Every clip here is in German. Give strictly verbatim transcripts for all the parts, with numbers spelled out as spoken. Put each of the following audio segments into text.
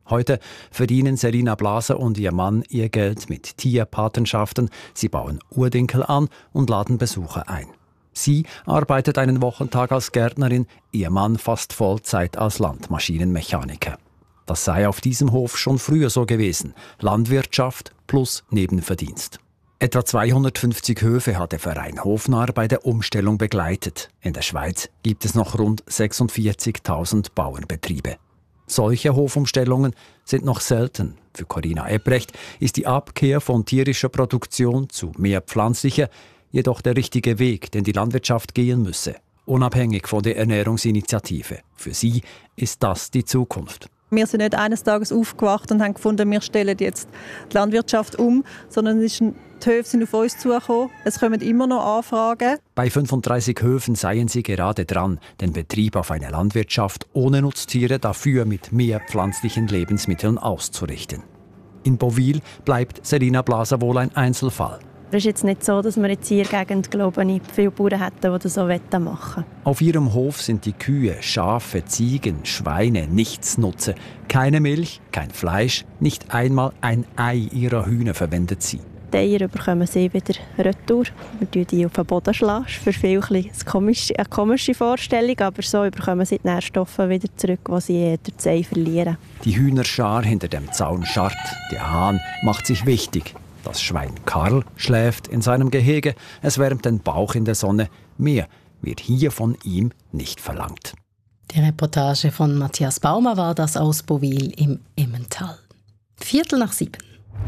Heute verdienen Selina Blaser und ihr Mann ihr Geld mit Tierpatenschaften. Sie bauen Urdinkel an und laden Besucher ein. Sie arbeitet einen Wochentag als Gärtnerin, ihr Mann fast Vollzeit als Landmaschinenmechaniker. Das sei auf diesem Hof schon früher so gewesen. Landwirtschaft plus Nebenverdienst. Etwa zweihundertfünfzig Höfe hat der Verein Hofnarr bei der Umstellung begleitet. In der Schweiz gibt es noch rund sechsundvierzigtausend Bauernbetriebe. Solche Hofumstellungen sind noch selten. Für Corinna Ebrecht ist die Abkehr von tierischer Produktion zu mehr pflanzlicher jedoch der richtige Weg, den die Landwirtschaft gehen müsse, unabhängig von der Ernährungsinitiative. Für sie ist das die Zukunft. Wir sind nicht eines Tages aufgewacht und haben gefunden, wir stellen jetzt die Landwirtschaft um, sondern es ist ein, die Höfe sind auf uns zugekommen. Es kommen immer noch Anfragen. Bei fünfunddreißig Höfen seien sie gerade dran, den Betrieb auf eine Landwirtschaft ohne Nutztiere dafür mit mehr pflanzlichen Lebensmitteln auszurichten. In Bovil bleibt Selina Blaser wohl ein Einzelfall. Es ist jetzt nicht so, dass wir jetzt hier in der Gegend, glaube ich, viele Bauern hätten, die das so machen wollen. Auf ihrem Hof sind die Kühe, Schafe, Ziegen, Schweine nichts Nutze. Keine Milch, kein Fleisch, nicht einmal ein Ei ihrer Hühner verwendet sie. Die Eier bekommen sie wieder retour. Wir schlagen die auf den Boden. Das ist für viele eine komische, eine komische Vorstellung, aber so bekommen sie die Nährstoffe wieder zurück, die sie durch das Ei verlieren. Die Hühnerschar hinter dem Zaun scharrt. Der Hahn macht sich wichtig. Das Schwein Karl schläft in seinem Gehege. Es wärmt den Bauch in der Sonne. Mehr wird hier von ihm nicht verlangt. Die Reportage von Matthias Baumer war das aus Bovil im Emmental. Viertel nach sieben.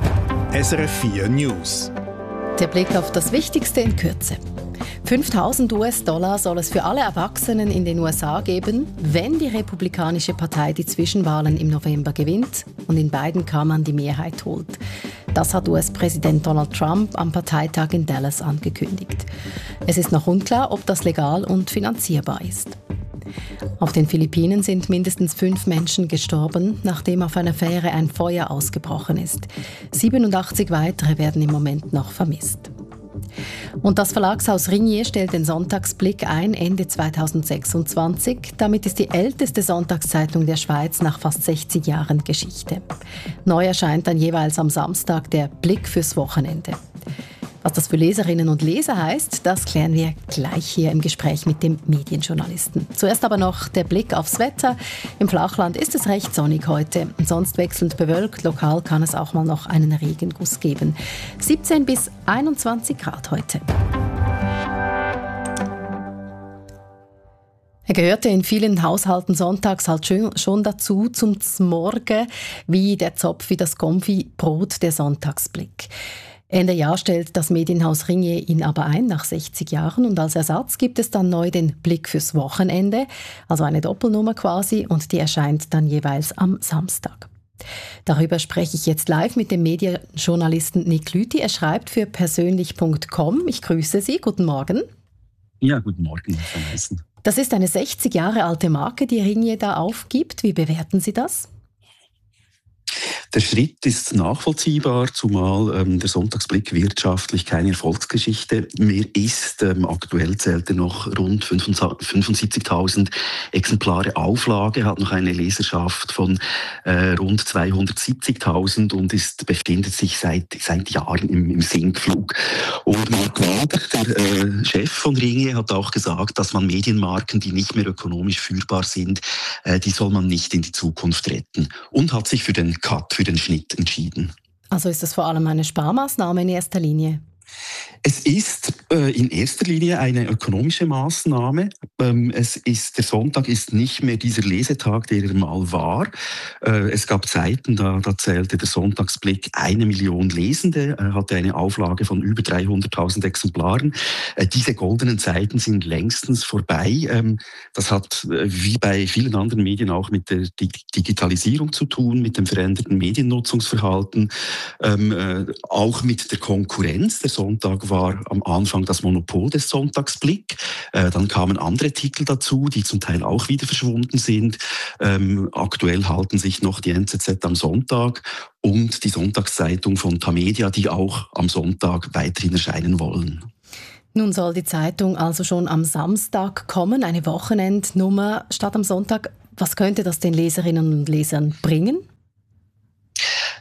S R F vier News. Der Blick auf das Wichtigste in Kürze. fünftausend US-Dollar soll es für alle Erwachsenen in den U S A geben, wenn die Republikanische Partei die Zwischenwahlen im November gewinnt und in beiden Kammern die Mehrheit holt. Das hat U S-Präsident Donald Trump am Parteitag in Dallas angekündigt. Es ist noch unklar, ob das legal und finanzierbar ist. Auf den Philippinen sind mindestens fünf Menschen gestorben, nachdem auf einer Fähre ein Feuer ausgebrochen ist. siebenundachtzig weitere werden im Moment noch vermisst. Und das Verlagshaus Ringier stellt den Sonntagsblick ein Ende zweitausendsechsundzwanzig. Damit ist die älteste Sonntagszeitung der Schweiz nach fast sechzig Jahren Geschichte. Neu erscheint dann jeweils am Samstag der Blick fürs Wochenende. Was das für Leserinnen und Leser heißt, das klären wir gleich hier im Gespräch mit dem Medienjournalisten. Zuerst aber noch der Blick aufs Wetter. Im Flachland ist es recht sonnig heute. Sonst wechselnd bewölkt. Lokal kann es auch mal noch einen Regenguss geben. siebzehn bis einundzwanzig Grad heute. Er gehörte in vielen Haushalten sonntags halt schon dazu zum Zmorgen, wie der Zopf, wie das Konfi-Brot, der Sonntagsblick. Ende Jahr stellt das Medienhaus Ringier ihn aber ein, nach sechzig Jahren. Und als Ersatz gibt es dann neu den Blick fürs Wochenende, also eine Doppelnummer quasi, und die erscheint dann jeweils am Samstag. Darüber spreche ich jetzt live mit dem Medienjournalisten Nick Lüthi. Er schreibt für persönlich punkt com. Ich grüße Sie. Guten Morgen. Ja, guten Morgen, Frau Meissen. Das ist eine sechzig Jahre alte Marke, die Ringier da aufgibt. Wie bewerten Sie das? Der Schritt ist nachvollziehbar, zumal ähm, der Sonntagsblick wirtschaftlich keine Erfolgsgeschichte mehr ist. Ähm, aktuell zählt er noch rund fünfundsiebzigtausend Exemplare Auflage, hat noch eine Leserschaft von äh, rund zweihundertsiebzigtausend und ist, befindet sich seit, seit Jahren im, im Sinkflug. Und Mark Wader, der äh, Chef von Ringier, hat auch gesagt, dass man Medienmarken, die nicht mehr ökonomisch führbar sind, äh, die soll man nicht in die Zukunft retten. Und hat sich für den Cut, für den Schnitt entschieden. Also ist das vor allem eine Sparmaßnahme in erster Linie? Es ist äh, in erster Linie eine ökonomische Maßnahme. Ähm, es ist, der Sonntag ist nicht mehr dieser Lesetag, der er mal war. Äh, es gab Zeiten, da, da zählte der Sonntagsblick eine Million Lesende, äh, hatte eine Auflage von über dreihunderttausend Exemplaren. Äh, diese goldenen Zeiten sind längstens vorbei. Ähm, das hat äh, wie bei vielen anderen Medien auch mit der Dig- Digitalisierung zu tun, mit dem veränderten Mediennutzungsverhalten, ähm, äh, auch mit der Konkurrenz. Der Sonntag war am Anfang das Monopol des Sonntagsblick. Äh, dann kamen andere Titel dazu, die zum Teil auch wieder verschwunden sind. Ähm, aktuell halten sich noch die N Z Z am Sonntag und die Sonntagszeitung von Tamedia, die auch am Sonntag weiterhin erscheinen wollen. Nun soll die Zeitung also schon am Samstag kommen, eine Wochenendnummer statt am Sonntag. Was könnte das den Leserinnen und Lesern bringen?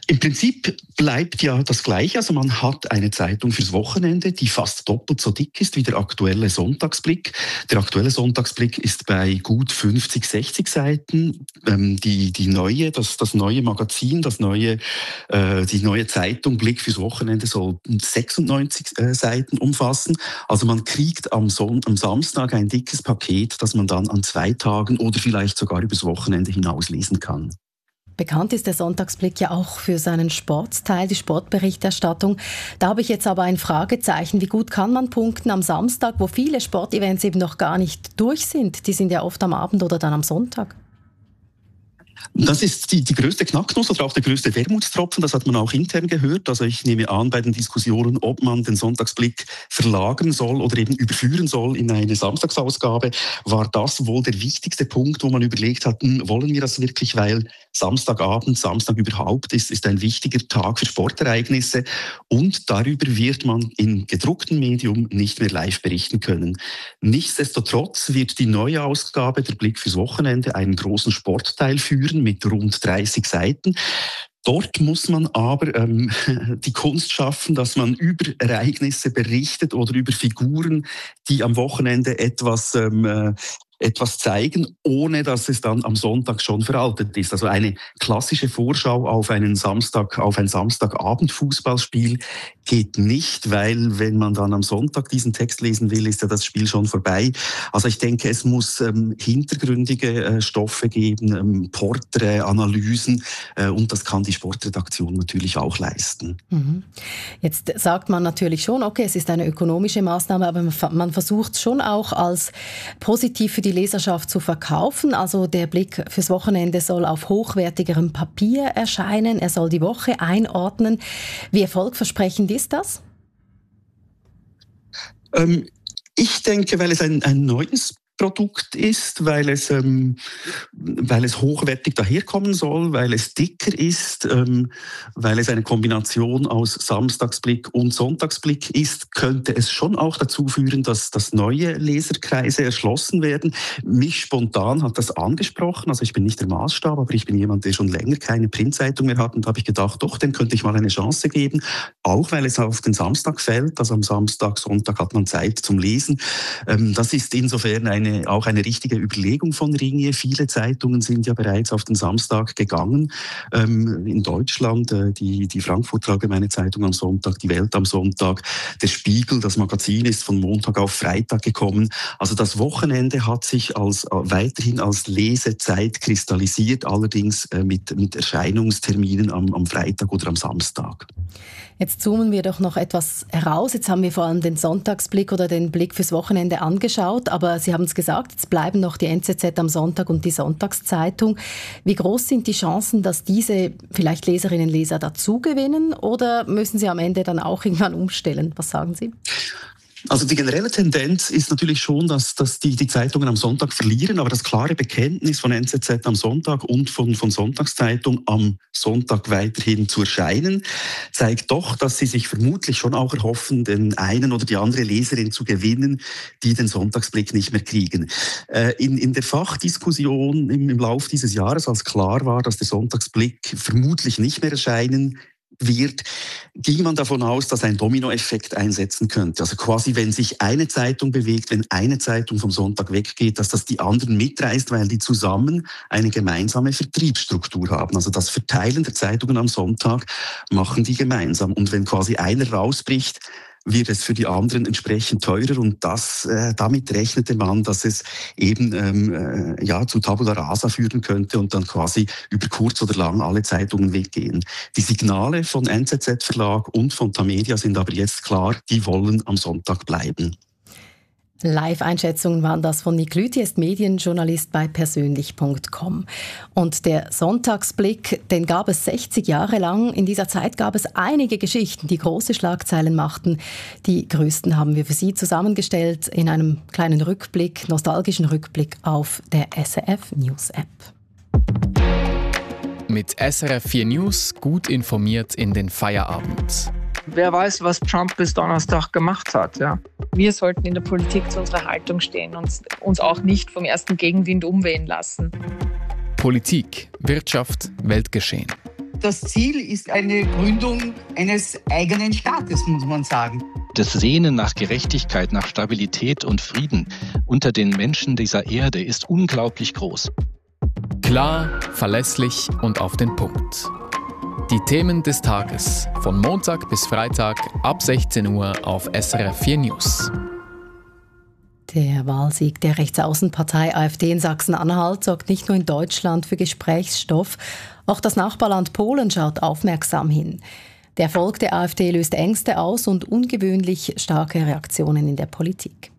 Im Prinzip bleibt ja das Gleiche. Also man hat eine Zeitung fürs Wochenende, die fast doppelt so dick ist wie der aktuelle Sonntagsblick. Der aktuelle Sonntagsblick ist bei gut fünfzig, sechzig Seiten. Ähm, die, die neue, das, das neue Magazin, das neue, äh, die neue Zeitung Blick fürs Wochenende soll sechsundneunzig äh, Seiten umfassen. Also man kriegt am, Son- am Samstag ein dickes Paket, das man dann an zwei Tagen oder vielleicht sogar übers Wochenende hinaus lesen kann. Bekannt ist der Sonntagsblick ja auch für seinen Sportteil, die Sportberichterstattung. Da habe ich jetzt aber ein Fragezeichen. Wie gut kann man punkten am Samstag, wo viele Sportevents eben noch gar nicht durch sind? Die sind ja oft am Abend oder dann am Sonntag. Das ist die, die größte Knacknuss oder auch der größte Wermutstropfen, das hat man auch intern gehört. Also ich nehme an, bei den Diskussionen, ob man den Sonntagsblick verlagern soll oder eben überführen soll in eine Samstagsausgabe, war das wohl der wichtigste Punkt, wo man überlegt hat, wollen wir das wirklich, weil Samstagabend, Samstag überhaupt ist, ist ein wichtiger Tag für Sportereignisse und darüber wird man im gedruckten Medium nicht mehr live berichten können. Nichtsdestotrotz wird die neue Ausgabe, der Blick fürs Wochenende, einen großen Sportteil führen mit rund dreißig Seiten. Dort muss man aber ähm, die Kunst schaffen, dass man über Ereignisse berichtet oder über Figuren, die am Wochenende etwas ähm, äh, etwas zeigen, ohne dass es dann am Sonntag schon veraltet ist. Also eine klassische Vorschau auf einen Samstag, auf ein Samstagabend-Fußballspiel geht nicht, weil wenn man dann am Sonntag diesen Text lesen will, ist ja das Spiel schon vorbei. Also ich denke, es muss ähm, hintergründige äh, Stoffe geben, ähm, Porträts, Analysen äh, und das kann die Sportredaktion natürlich auch leisten. Mhm. Jetzt sagt man natürlich schon, okay, es ist eine ökonomische Maßnahme, aber man versucht es schon auch als positiv für die Leserschaft zu verkaufen. Also der Blick fürs Wochenende soll auf hochwertigerem Papier erscheinen. Er soll die Woche einordnen. Wie erfolgversprechend ist das? Ähm, ich denke, weil es ein, ein neues Produkt ist, weil es, ähm, weil es hochwertig daherkommen soll, weil es dicker ist, ähm, weil es eine Kombination aus Samstagsblick und Sonntagsblick ist, könnte es schon auch dazu führen, dass, dass neue Leserkreise erschlossen werden. Mich spontan hat das angesprochen, also ich bin nicht der Maßstab, aber ich bin jemand, der schon länger keine Printzeitung mehr hat und da habe ich gedacht, doch, dem könnte ich mal eine Chance geben, auch weil es auf den Samstag fällt, also am Samstag, Sonntag hat man Zeit zum Lesen. Ähm, das ist insofern eine Eine, auch eine richtige Überlegung von Ringier. Viele Zeitungen sind ja bereits auf den Samstag gegangen. Ähm, in Deutschland äh, die, die Frankfurter Allgemeine Zeitung am Sonntag, die Welt am Sonntag, der Spiegel, das Magazin ist von Montag auf Freitag gekommen. Also das Wochenende hat sich als, äh, weiterhin als Lesezeit kristallisiert, allerdings äh, mit, mit Erscheinungsterminen am, am Freitag oder am Samstag. Jetzt zoomen wir doch noch etwas heraus. Jetzt haben wir vor allem den Sonntagsblick oder den Blick fürs Wochenende angeschaut, aber Sie haben es gesagt, jetzt bleiben noch die N Z Z am Sonntag und die Sonntagszeitung. Wie groß sind die Chancen, dass diese vielleicht Leserinnen und Leser dazugewinnen oder müssen sie am Ende dann auch irgendwann umstellen? Was sagen Sie? Also die generelle Tendenz ist natürlich schon, dass, dass die, die Zeitungen am Sonntag verlieren, aber das klare Bekenntnis von N Z Z am Sonntag und von, von Sonntagszeitung am Sonntag weiterhin zu erscheinen, zeigt doch, dass sie sich vermutlich schon auch erhoffen, den einen oder die andere Leserin zu gewinnen, die den Sonntagsblick nicht mehr kriegen. Äh, in, in der Fachdiskussion im, im Laufe dieses Jahres, als klar war, dass der Sonntagsblick vermutlich nicht mehr erscheinen wird, ging man davon aus, dass ein Dominoeffekt einsetzen könnte. Also quasi, wenn sich eine Zeitung bewegt, wenn eine Zeitung vom Sonntag weggeht, dass das die anderen mitreißt, weil die zusammen eine gemeinsame Vertriebsstruktur haben. Also das Verteilen der Zeitungen am Sonntag machen die gemeinsam. Und wenn quasi einer rausbricht, wird es für die anderen entsprechend teurer und das, äh, damit rechnete man, dass es eben ähm, äh, ja, zu Tabula Rasa führen könnte und dann quasi über kurz oder lang alle Zeitungen weggehen. Die Signale von N Z Z Verlag und von Tamedia sind aber jetzt klar, die wollen am Sonntag bleiben. Live-Einschätzungen waren das von Nick Lüthi, ist Medienjournalist bei persönlich punkt com. Und der Sonntagsblick, den gab es sechzig Jahre lang. In dieser Zeit gab es einige Geschichten, die große Schlagzeilen machten. Die größten haben wir für Sie zusammengestellt in einem kleinen Rückblick, nostalgischen Rückblick auf der S R F News App. Mit S R F vier News gut informiert in den Feierabend. Wer weiß, was Trump bis Donnerstag gemacht hat. Ja. Wir sollten in der Politik zu unserer Haltung stehen und uns auch nicht vom ersten Gegenwind umwehen lassen. Politik, Wirtschaft, Weltgeschehen. das Ziel ist eine Gründung eines eigenen Staates, muss man sagen. Das Sehnen nach Gerechtigkeit, nach Stabilität und Frieden unter den Menschen dieser Erde ist unglaublich groß. Klar, verlässlich und auf den Punkt. Die Themen des Tages von Montag bis Freitag ab sechzehn Uhr auf S R F vier News. Der Wahlsieg der Rechtsaußenpartei AfD in Sachsen-Anhalt sorgt nicht nur in Deutschland für Gesprächsstoff, auch das Nachbarland Polen schaut aufmerksam hin. Der Erfolg der AfD löst Ängste aus und ungewöhnlich starke Reaktionen in der Politik.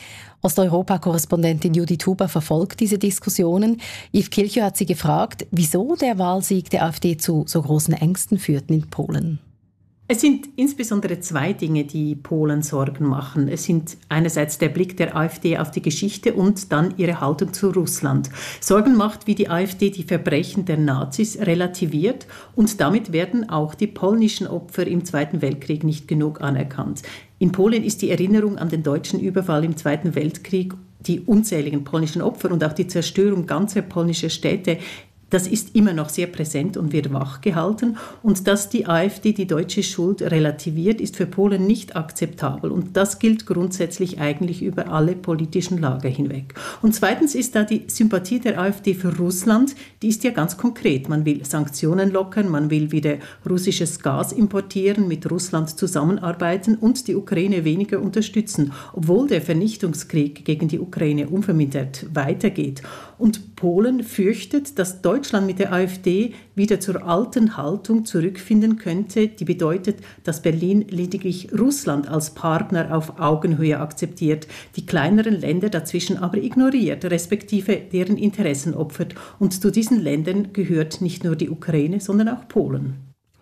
Osteuropa-Korrespondentin Judith Huber verfolgt diese Diskussionen. Yves Kilchö hat sie gefragt, wieso der Wahlsieg der AfD zu so großen Ängsten führten in Polen. Es sind insbesondere zwei Dinge, die Polen Sorgen machen. Es sind einerseits der Blick der AfD auf die Geschichte und dann ihre Haltung zu Russland. Sorgen macht, wie die AfD die Verbrechen der Nazis relativiert und damit werden auch die polnischen Opfer im Zweiten Weltkrieg nicht genug anerkannt. In Polen ist die Erinnerung an den deutschen Überfall im Zweiten Weltkrieg, die unzähligen polnischen Opfer und auch die Zerstörung ganzer polnischer Städte, das ist immer noch sehr präsent und wird wachgehalten. Und dass die AfD die deutsche Schuld relativiert, ist für Polen nicht akzeptabel. Und das gilt grundsätzlich eigentlich über alle politischen Lager hinweg. Und zweitens ist da die Sympathie der AfD für Russland, die ist ja ganz konkret. Man will Sanktionen lockern, man will wieder russisches Gas importieren, mit Russland zusammenarbeiten und die Ukraine weniger unterstützen, obwohl der Vernichtungskrieg gegen die Ukraine unvermindert weitergeht. Und Polen fürchtet, dass Deutschland mit der AfD wieder zur alten Haltung zurückfinden könnte, die bedeutet, dass Berlin lediglich Russland als Partner auf Augenhöhe akzeptiert, die kleineren Länder dazwischen aber ignoriert, respektive deren Interessen opfert. Und zu diesen Ländern gehört nicht nur die Ukraine, sondern auch Polen.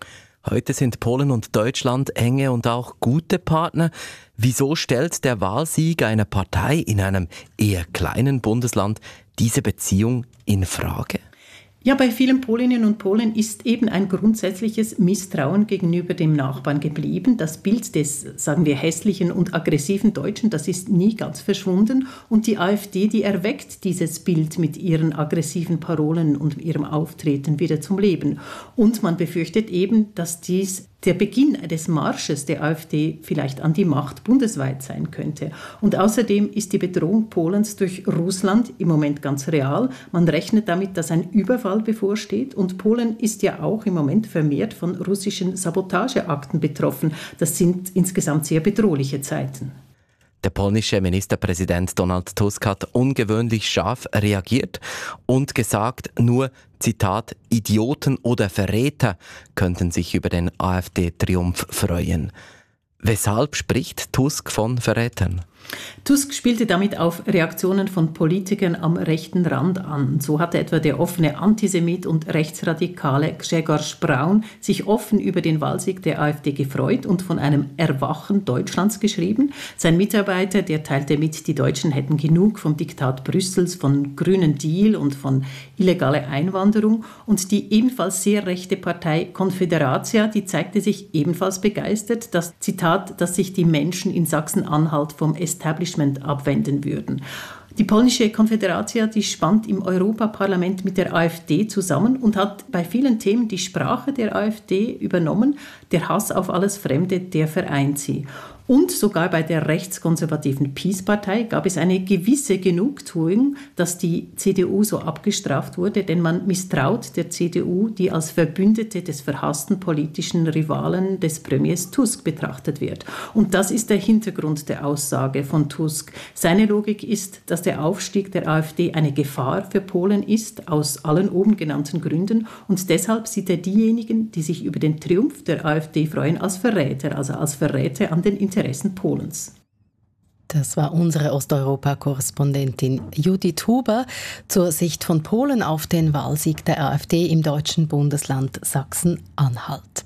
Heute sind Polen und Deutschland enge und auch gute Partner. Wieso stellt der Wahlsieg einer Partei in einem eher kleinen Bundesland diese Beziehung in Frage? Ja, bei vielen Polinnen und Polen ist eben ein grundsätzliches Misstrauen gegenüber dem Nachbarn geblieben. Das Bild des, sagen wir, hässlichen und aggressiven Deutschen, das ist nie ganz verschwunden. Und die AfD, die erweckt dieses Bild mit ihren aggressiven Parolen und ihrem Auftreten wieder zum Leben. Und man befürchtet eben, dass dies der Beginn des Marsches der AfD vielleicht an die Macht bundesweit sein könnte. Und außerdem ist die Bedrohung Polens durch Russland im Moment ganz real. Man rechnet damit, dass ein Überfall bevorsteht. Und Polen ist ja auch im Moment vermehrt von russischen Sabotageakten betroffen. Das sind insgesamt sehr bedrohliche Zeiten. Der polnische Ministerpräsident Donald Tusk hat ungewöhnlich scharf reagiert und gesagt, nur, Zitat, Idioten oder Verräter könnten sich über den AfD-Triumph freuen. Weshalb spricht Tusk von Verrätern? Tusk spielte damit auf Reaktionen von Politikern am rechten Rand an. So hatte etwa der offene Antisemit und Rechtsradikale Grzegorz Braun sich offen über den Wahlsieg der AfD gefreut und von einem Erwachen Deutschlands geschrieben. Sein Mitarbeiter, der teilte mit, die Deutschen hätten genug vom Diktat Brüssels, von grünen Deal und von illegaler Einwanderung. Und die ebenfalls sehr rechte Partei Konfederacja, die zeigte sich ebenfalls begeistert, dass, Zitat, dass sich die Menschen in Sachsen-Anhalt vom Establishment abwenden würden. Die polnische Konfederacja, die spannt im Europaparlament mit der AfD zusammen und hat bei vielen Themen die Sprache der AfD übernommen. Der Hass auf alles Fremde, der vereint sie. Und sogar bei der rechtskonservativen PiS-Partei gab es eine gewisse Genugtuung, dass die C D U so abgestraft wurde, denn man misstraut der C D U, die als Verbündete des verhassten politischen Rivalen des Premiers Tusk betrachtet wird. Und das ist der Hintergrund der Aussage von Tusk. Seine Logik ist, dass der Aufstieg der AfD eine Gefahr für Polen ist, aus allen oben genannten Gründen. Und deshalb sieht er diejenigen, die sich über den Triumph der AfD freuen, als Verräter, also als Verräter an den Interessen Polens. Das war unsere Osteuropa-Korrespondentin Judith Huber zur Sicht von Polen auf den Wahlsieg der AfD im deutschen Bundesland Sachsen-Anhalt.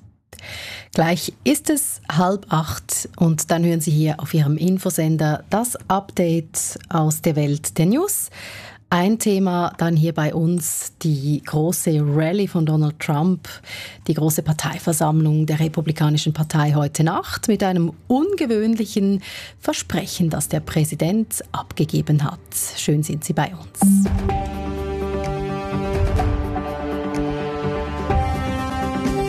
Gleich ist es halb acht und dann hören Sie hier auf Ihrem Infosender das Update aus der Welt der News. Ein Thema dann hier bei uns, die große Rallye von Donald Trump, die große Parteiversammlung der Republikanischen Partei heute Nacht mit einem ungewöhnlichen Versprechen, das der Präsident abgegeben hat. Schön sind Sie bei uns.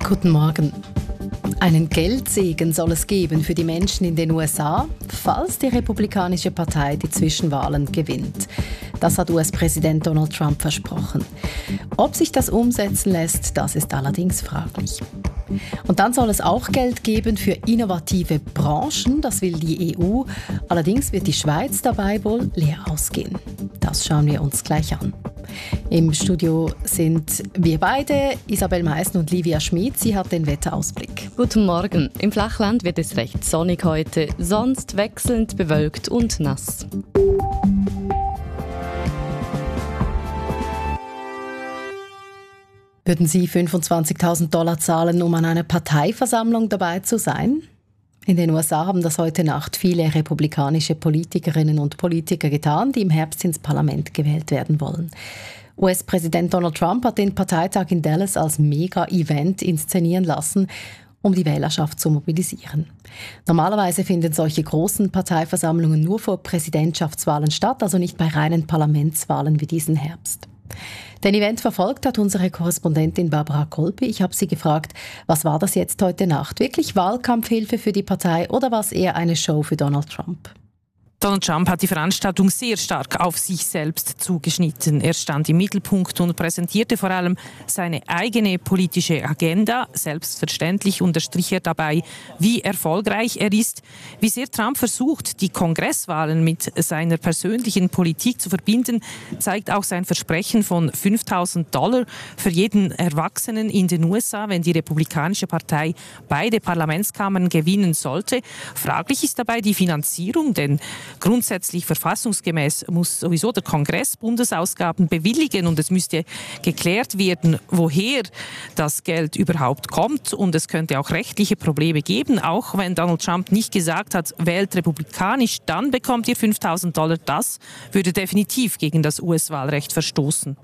Guten Morgen. Einen Geldsegen soll es geben für die Menschen in den U S A, falls die Republikanische Partei die Zwischenwahlen gewinnt. Das hat U S-Präsident Donald Trump versprochen. Ob sich das umsetzen lässt, das ist allerdings fraglich. Und dann soll es auch Geld geben für innovative Branchen, das will die E U. Allerdings wird die Schweiz dabei wohl leer ausgehen. Das schauen wir uns gleich an. Im Studio sind wir beide, Isabel Meissen und Livia Schmid. Sie hat den Wetterausblick. Guten Morgen. Im Flachland wird es recht sonnig heute, sonst wechselnd bewölkt und nass. Würden Sie fünfundzwanzigtausend Dollar zahlen, um an einer Parteiversammlung dabei zu sein? In den U S A haben das heute Nacht viele republikanische Politikerinnen und Politiker getan, die im Herbst ins Parlament gewählt werden wollen. U S-Präsident Donald Trump hat den Parteitag in Dallas als Mega-Event inszenieren lassen, um die Wählerschaft zu mobilisieren. Normalerweise finden solche großen Parteiversammlungen nur vor Präsidentschaftswahlen statt, also nicht bei reinen Parlamentswahlen wie diesen Herbst. Den Event verfolgt hat unsere Korrespondentin Barbara Kolpi. Ich habe sie gefragt, was war das jetzt heute Nacht? Wirklich Wahlkampfhilfe für die Partei oder war es eher eine Show für Donald Trump? Donald Trump hat die Veranstaltung sehr stark auf sich selbst zugeschnitten. Er stand im Mittelpunkt und präsentierte vor allem seine eigene politische Agenda. Selbstverständlich unterstrich er dabei, wie erfolgreich er ist, wie sehr Trump versucht, die Kongresswahlen mit seiner persönlichen Politik zu verbinden, zeigt auch sein Versprechen von fünftausend Dollar für jeden Erwachsenen in den U S A, wenn die Republikanische Partei beide Parlamentskammern gewinnen sollte. Fraglich ist dabei die Finanzierung, denn grundsätzlich verfassungsgemäß muss sowieso der Kongress Bundesausgaben bewilligen und es müsste geklärt werden, woher das Geld überhaupt kommt und es könnte auch rechtliche Probleme geben, auch wenn Donald Trump nicht gesagt hat, wählt republikanisch, dann bekommt ihr fünftausend Dollar. Das würde definitiv gegen das U S-Wahlrecht verstoßen.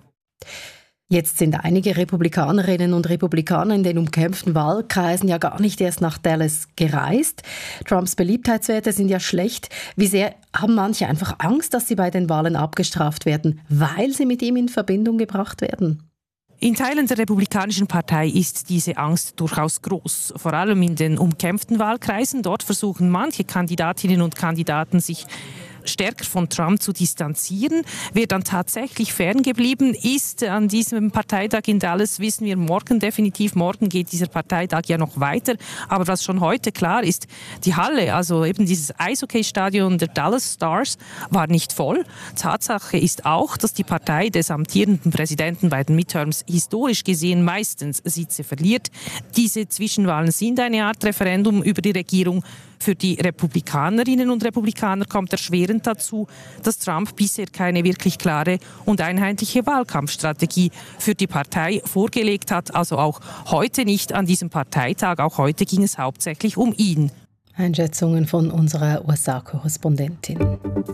Jetzt sind einige Republikanerinnen und Republikaner in den umkämpften Wahlkreisen ja gar nicht erst nach Dallas gereist. Trumps Beliebtheitswerte sind ja schlecht. Wie sehr haben manche einfach Angst, dass sie bei den Wahlen abgestraft werden, weil sie mit ihm in Verbindung gebracht werden? In Teilen der Republikanischen Partei ist diese Angst durchaus groß. Vor allem in den umkämpften Wahlkreisen. Dort versuchen manche Kandidatinnen und Kandidaten, sich stärker von Trump zu distanzieren. Wer dann tatsächlich ferngeblieben ist an diesem Parteitag in Dallas, wissen wir morgen definitiv. Morgen geht dieser Parteitag ja noch weiter. Aber was schon heute klar ist, die Halle, also eben dieses Eishockey-Stadion der Dallas Stars, war nicht voll. Tatsache ist auch, dass die Partei des amtierenden Präsidenten bei den Midterms historisch gesehen meistens Sitze verliert. Diese Zwischenwahlen sind eine Art Referendum über die Regierung. Für die Republikanerinnen und Republikaner kommt erschwerend dazu, dass Trump bisher keine wirklich klare und einheitliche Wahlkampfstrategie für die Partei vorgelegt hat. Also auch heute nicht an diesem Parteitag. Auch heute ging es hauptsächlich um ihn. Einschätzungen von unserer U S A-Korrespondentin.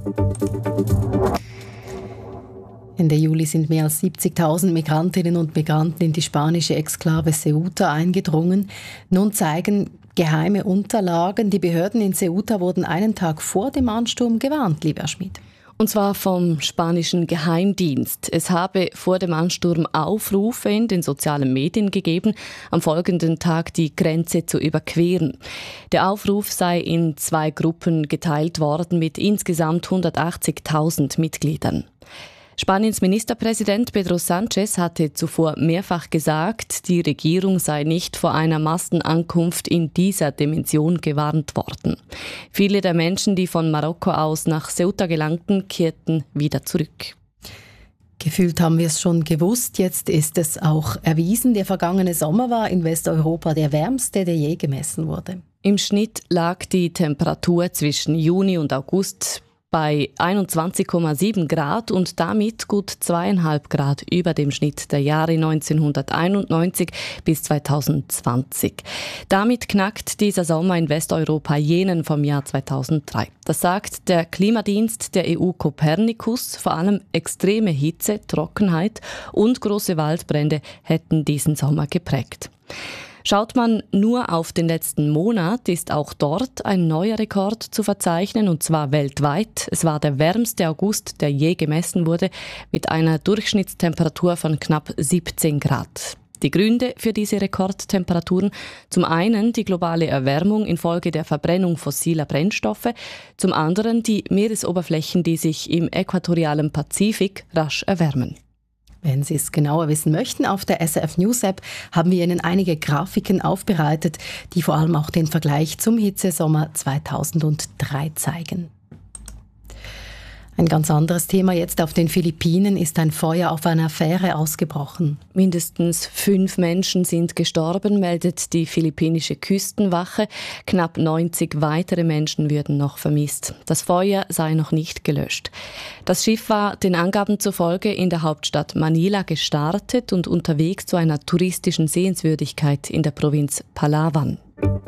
Ende Juli sind mehr als siebzigtausend Migrantinnen und Migranten in die spanische Exklave Ceuta eingedrungen. Nun zeigen geheime Unterlagen, die Behörden in Ceuta wurden einen Tag vor dem Ansturm gewarnt, lieber Schmid. Und zwar vom spanischen Geheimdienst. Es habe vor dem Ansturm Aufrufe in den sozialen Medien gegeben, am folgenden Tag die Grenze zu überqueren. Der Aufruf sei in zwei Gruppen geteilt worden mit insgesamt hundertachtzigtausend Mitgliedern. Spaniens Ministerpräsident Pedro Sánchez hatte zuvor mehrfach gesagt, die Regierung sei nicht vor einer Massenankunft in dieser Dimension gewarnt worden. Viele der Menschen, die von Marokko aus nach Ceuta gelangten, kehrten wieder zurück. Gefühlt haben wir es schon gewusst, jetzt ist es auch erwiesen. Der vergangene Sommer war in Westeuropa der wärmste, der je gemessen wurde. Im Schnitt lag die Temperatur zwischen Juni und August bei einundzwanzig Komma sieben Grad und damit gut zweieinhalb Grad über dem Schnitt der Jahre neunzehnhunderteinundneunzig bis zweitausendzwanzig. Damit knackt dieser Sommer in Westeuropa jenen vom Jahr zweitausenddrei. Das sagt der Klimadienst der E U Copernicus. Vor allem extreme Hitze, Trockenheit und große Waldbrände hätten diesen Sommer geprägt. Schaut man nur auf den letzten Monat, ist auch dort ein neuer Rekord zu verzeichnen, und zwar weltweit. Es war der wärmste August, der je gemessen wurde, mit einer Durchschnittstemperatur von knapp siebzehn Grad. Die Gründe für diese Rekordtemperaturen: zum einen die globale Erwärmung infolge der Verbrennung fossiler Brennstoffe, zum anderen die Meeresoberflächen, die sich im äquatorialen Pazifik rasch erwärmen. Wenn Sie es genauer wissen möchten, auf der S R F News App haben wir Ihnen einige Grafiken aufbereitet, die vor allem auch den Vergleich zum Hitzesommer zweitausenddrei zeigen. Ein ganz anderes Thema jetzt. Auf den Philippinen ist ein Feuer auf einer Fähre ausgebrochen. Mindestens fünf Menschen sind gestorben, meldet die philippinische Küstenwache. Knapp neunzig weitere Menschen würden noch vermisst. Das Feuer sei noch nicht gelöscht. Das Schiff war den Angaben zufolge in der Hauptstadt Manila gestartet und unterwegs zu einer touristischen Sehenswürdigkeit in der Provinz Palawan.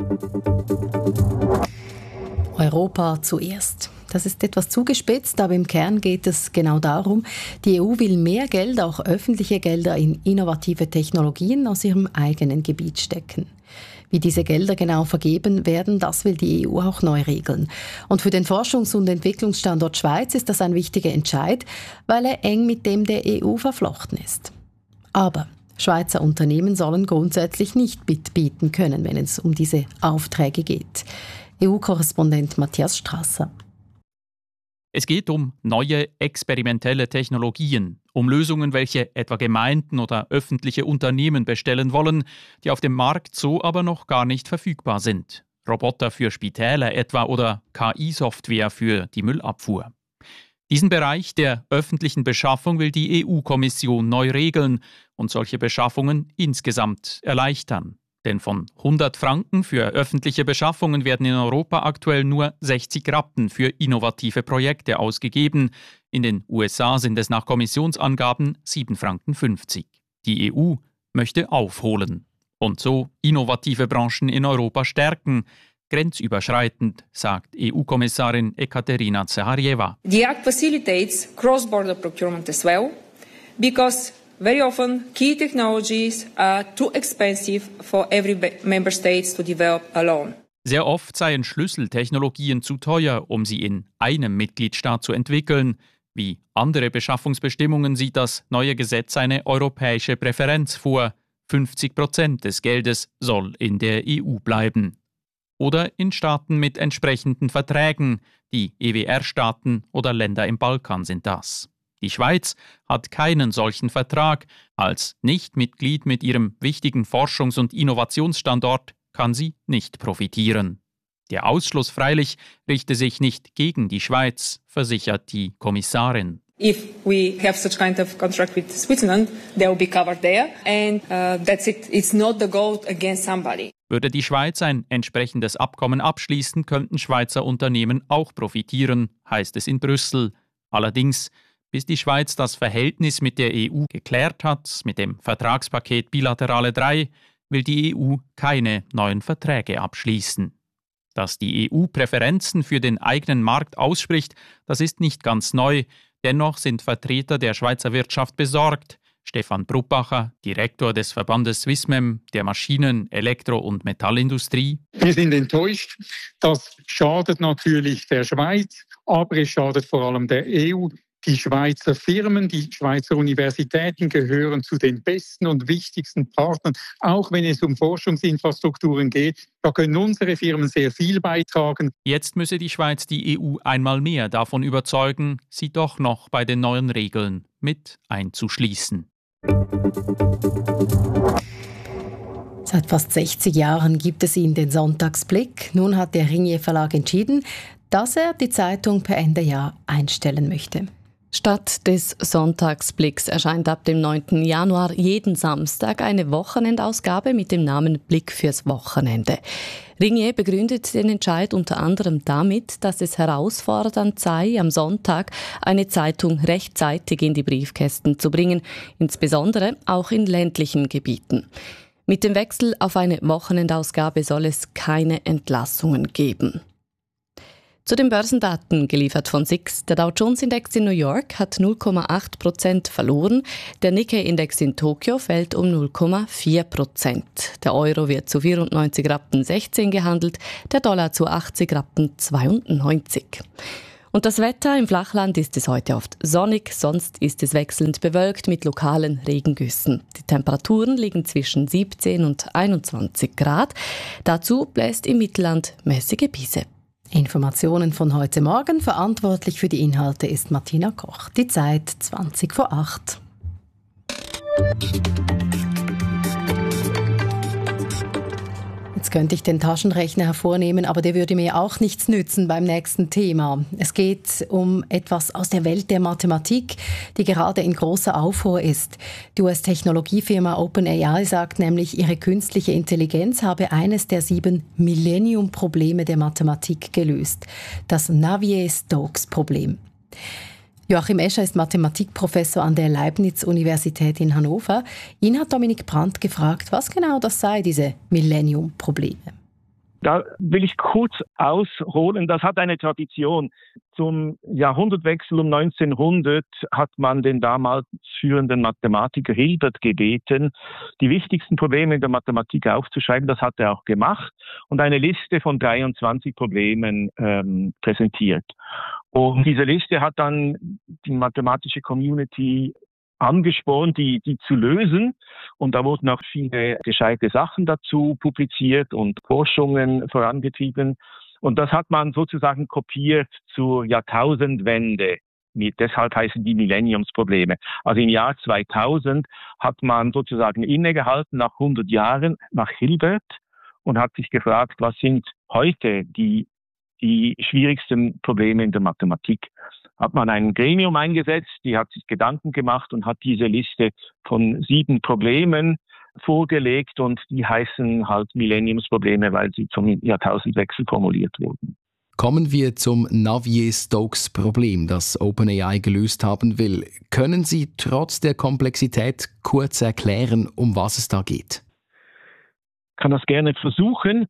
Europa zuerst. Das ist etwas zugespitzt, aber im Kern geht es genau darum, die E U will mehr Geld, auch öffentliche Gelder, in innovative Technologien aus ihrem eigenen Gebiet stecken. Wie diese Gelder genau vergeben werden, das will die E U auch neu regeln. Und für den Forschungs- und Entwicklungsstandort Schweiz ist das ein wichtiger Entscheid, weil er eng mit dem der E U verflochten ist. Aber Schweizer Unternehmen sollen grundsätzlich nicht mitbieten können, wenn es um diese Aufträge geht. E U-Korrespondent Matthias Strasser. Es geht um neue experimentelle Technologien, um Lösungen, welche etwa Gemeinden oder öffentliche Unternehmen bestellen wollen, die auf dem Markt so aber noch gar nicht verfügbar sind. Roboter für Spitäler etwa oder K I-Software für die Müllabfuhr. Diesen Bereich der öffentlichen Beschaffung will die E U-Kommission neu regeln und solche Beschaffungen insgesamt erleichtern. Denn von hundert Franken für öffentliche Beschaffungen werden in Europa aktuell nur sechzig Rappen für innovative Projekte ausgegeben. In den U S A sind es nach Kommissionsangaben sieben Franken fünfzig. Die E U möchte aufholen und so innovative Branchen in Europa stärken. Grenzüberschreitend, sagt E U-Kommissarin Ekaterina Zaharjeva. The Act facilitates cross-border procurement as well, because very often, key technologies are too expensive for every member state to develop alone. Sehr oft seien Schlüsseltechnologien zu teuer, um sie in einem Mitgliedstaat zu entwickeln. Wie andere Beschaffungsbestimmungen sieht das neue Gesetz eine europäische Präferenz vor. fünfzig Prozent des Geldes soll in der E U bleiben. Oder in Staaten mit entsprechenden Verträgen. Die E W R-Staaten oder Länder im Balkan sind das. Die Schweiz hat keinen solchen Vertrag. Als Nichtmitglied mit ihrem wichtigen Forschungs- und Innovationsstandort kann sie nicht profitieren. Der Ausschluss freilich richte sich nicht gegen die Schweiz, versichert die Kommissarin. If we have such kind of contract with Switzerland, they will be covered there, and uh, that's it. It's not the goal against somebody. Würde die Schweiz ein entsprechendes Abkommen abschließen, könnten Schweizer Unternehmen auch profitieren, heißt es in Brüssel. Allerdings, bis die Schweiz das Verhältnis mit der E U geklärt hat, mit dem Vertragspaket Bilaterale drei, will die E U keine neuen Verträge abschließen. Dass die E U Präferenzen für den eigenen Markt ausspricht, das ist nicht ganz neu. Dennoch sind Vertreter der Schweizer Wirtschaft besorgt. Stefan Bruppacher, Direktor des Verbandes Swissmem, der Maschinen-, Elektro- und Metallindustrie. Wir sind enttäuscht. Das schadet natürlich der Schweiz, aber es schadet vor allem der E U. Die Schweizer Firmen, die Schweizer Universitäten gehören zu den besten und wichtigsten Partnern, auch wenn es um Forschungsinfrastrukturen geht. Da können unsere Firmen sehr viel beitragen. Jetzt müsse die Schweiz die E U einmal mehr davon überzeugen, sie doch noch bei den neuen Regeln mit einzuschließen. Seit fast sechzig Jahren gibt es ihn, den Sonntagsblick. Nun hat der Ringier Verlag entschieden, dass er die Zeitung per Ende Jahr einstellen möchte. Statt des Sonntagsblicks erscheint ab dem neunten Januar jeden Samstag eine Wochenendausgabe mit dem Namen Blick fürs Wochenende. Ringier begründet den Entscheid unter anderem damit, dass es herausfordernd sei, am Sonntag eine Zeitung rechtzeitig in die Briefkästen zu bringen, insbesondere auch in ländlichen Gebieten. Mit dem Wechsel auf eine Wochenendausgabe soll es keine Entlassungen geben. Zu den Börsendaten, geliefert von S I X. Der Dow-Jones-Index in New York hat null Komma acht Prozent verloren. Der Nikkei-Index in Tokio fällt um null Komma vier Prozent. Der Euro wird zu vierundneunzig Rappen sechzehn gehandelt, der Dollar zu achtzig Rappen zweiundneunzig. Und das Wetter im Flachland ist es heute oft sonnig, sonst ist es wechselnd bewölkt mit lokalen Regengüssen. Die Temperaturen liegen zwischen siebzehn und einundzwanzig Grad. Dazu bläst im Mittelland mäßige Brise. Informationen von heute Morgen. Verantwortlich für die Inhalte ist Martina Koch. Die Zeit zwanzig vor acht. Jetzt könnte ich den Taschenrechner hervornehmen, aber der würde mir auch nichts nützen beim nächsten Thema. Es geht um etwas aus der Welt der Mathematik, die gerade in großer Aufruhr ist. Die U S-Technologiefirma OpenAI sagt nämlich, ihre künstliche Intelligenz habe eines der sieben Millennium-Probleme der Mathematik gelöst. Das Navier-Stokes-Problem. Joachim Escher ist Mathematikprofessor an der Leibniz-Universität in Hannover. Ihn hat Dominik Brandt gefragt, was genau das sei, diese Millennium-Probleme. Da will ich kurz ausholen. Das hat eine Tradition. Zum Jahrhundertwechsel um neunzehnhundert hat man den damals führenden Mathematiker Hilbert gebeten, die wichtigsten Probleme in der Mathematik aufzuschreiben. Das hat er auch gemacht und eine Liste von dreiundzwanzig Problemen ähm, präsentiert. Und diese Liste hat dann die mathematische Community angespornt, die, die zu lösen. Und da wurden auch viele gescheite Sachen dazu publiziert und Forschungen vorangetrieben. Und das hat man sozusagen kopiert zur Jahrtausendwende. Mit, deshalb heißen die Millenniumsprobleme. Also im Jahr zweitausend hat man sozusagen innegehalten nach hundert Jahren nach Hilbert und hat sich gefragt, was sind heute die die schwierigsten Probleme in der Mathematik. Hat man ein Gremium eingesetzt, die hat sich Gedanken gemacht und hat diese Liste von sieben Problemen vorgelegt und die heißen halt Millenniumsprobleme, weil sie zum Jahrtausendwechsel formuliert wurden. Kommen wir zum Navier-Stokes-Problem, das OpenAI gelöst haben will. Können Sie trotz der Komplexität kurz erklären, um was es da geht? Ich kann das gerne versuchen.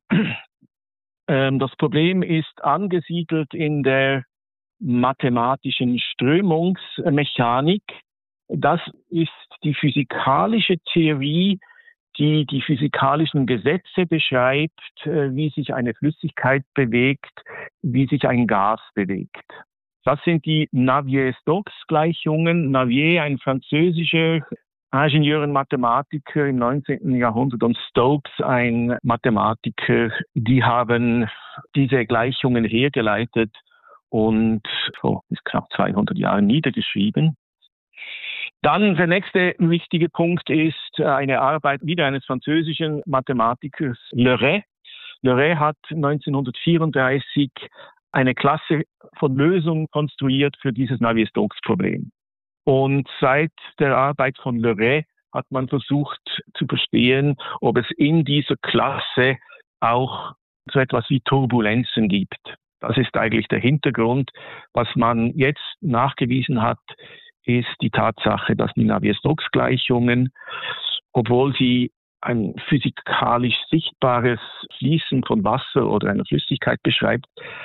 Das Problem ist angesiedelt in der mathematischen Strömungsmechanik. Das ist die physikalische Theorie, die die physikalischen Gesetze beschreibt, wie sich eine Flüssigkeit bewegt, wie sich ein Gas bewegt. Das sind die Navier-Stokes-Gleichungen. Navier, ein französischer Ingenieur und Mathematiker im neunzehnten Jahrhundert und Stokes, ein Mathematiker, die haben diese Gleichungen hergeleitet und vor knapp zweihundert Jahren niedergeschrieben. Dann der nächste wichtige Punkt ist eine Arbeit wieder eines französischen Mathematikers, Le Ray. Le Ray hat neunzehnhundertvierunddreißig eine Klasse von Lösungen konstruiert für dieses Navier-Stokes-Problem. Und seit der Arbeit von Le Ray hat man versucht zu verstehen, ob es in dieser Klasse auch so etwas wie Turbulenzen gibt. Das ist eigentlich der Hintergrund. Was man jetzt nachgewiesen hat, ist die Tatsache, dass die Navier-Stokes-Gleichungen, obwohl sie ein physikalisch sichtbares Fließen von Wasser oder einer Flüssigkeit beschreibt,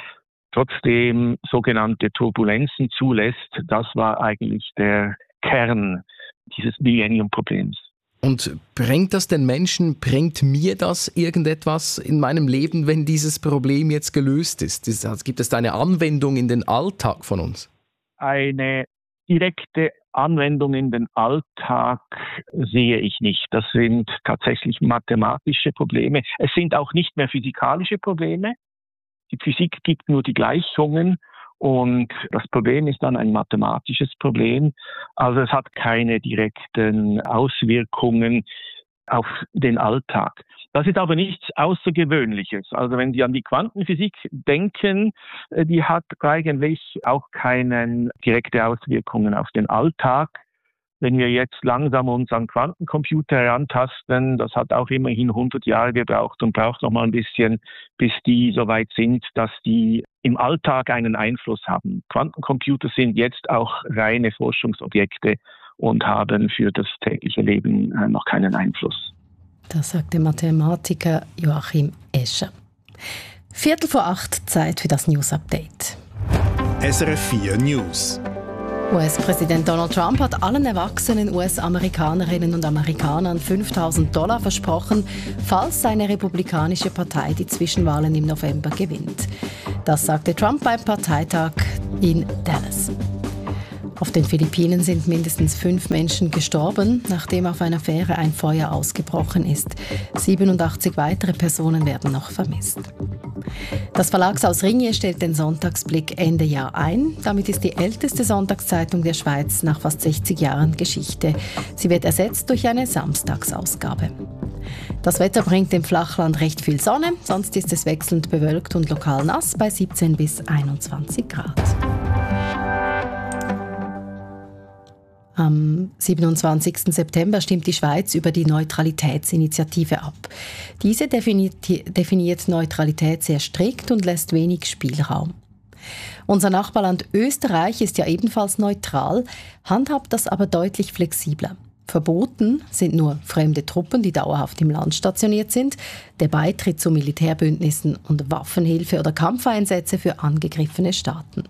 trotzdem sogenannte Turbulenzen zulässt. Das war eigentlich der Kern dieses Millennium-Problems. Und bringt das den Menschen, bringt mir das irgendetwas in meinem Leben, wenn dieses Problem jetzt gelöst ist? Also gibt es da eine Anwendung in den Alltag von uns? Eine direkte Anwendung in den Alltag sehe ich nicht. Das sind tatsächlich mathematische Probleme. Es sind auch nicht mehr physikalische Probleme. Die Physik gibt nur die Gleichungen und das Problem ist dann ein mathematisches Problem. Also es hat keine direkten Auswirkungen auf den Alltag. Das ist aber nichts Außergewöhnliches. Also wenn Sie an die Quantenphysik denken, die hat eigentlich auch keine direkte Auswirkungen auf den Alltag. Wenn wir jetzt langsam uns an Quantencomputer herantasten, das hat auch immerhin hundert Jahre gebraucht und braucht noch mal ein bisschen, bis die so weit sind, dass die im Alltag einen Einfluss haben. Quantencomputer sind jetzt auch reine Forschungsobjekte und haben für das tägliche Leben noch keinen Einfluss. Das sagt der Mathematiker Joachim Escher. Viertel vor acht, Zeit für das News Update. S R F vier News. U S-Präsident Donald Trump hat allen erwachsenen U S-Amerikanerinnen und Amerikanern fünftausend Dollar versprochen, falls seine republikanische Partei die Zwischenwahlen im November gewinnt. Das sagte Trump beim Parteitag in Dallas. Auf den Philippinen sind mindestens fünf Menschen gestorben, nachdem auf einer Fähre ein Feuer ausgebrochen ist. siebenundachtzig weitere Personen werden noch vermisst. Das Verlagshaus Ringier stellt den Sonntagsblick Ende Jahr ein. Damit ist die älteste Sonntagszeitung der Schweiz nach fast sechzig Jahren Geschichte. Sie wird ersetzt durch eine Samstagsausgabe. Das Wetter bringt im Flachland recht viel Sonne, sonst ist es wechselnd bewölkt und lokal nass bei siebzehn bis einundzwanzig Grad. Am siebenundzwanzigsten September stimmt die Schweiz über die Neutralitätsinitiative ab. Diese definiert, definiert Neutralität sehr strikt und lässt wenig Spielraum. Unser Nachbarland Österreich ist ja ebenfalls neutral, handhabt das aber deutlich flexibler. Verboten sind nur fremde Truppen, die dauerhaft im Land stationiert sind, der Beitritt zu Militärbündnissen und Waffenhilfe oder Kampfeinsätze für angegriffene Staaten.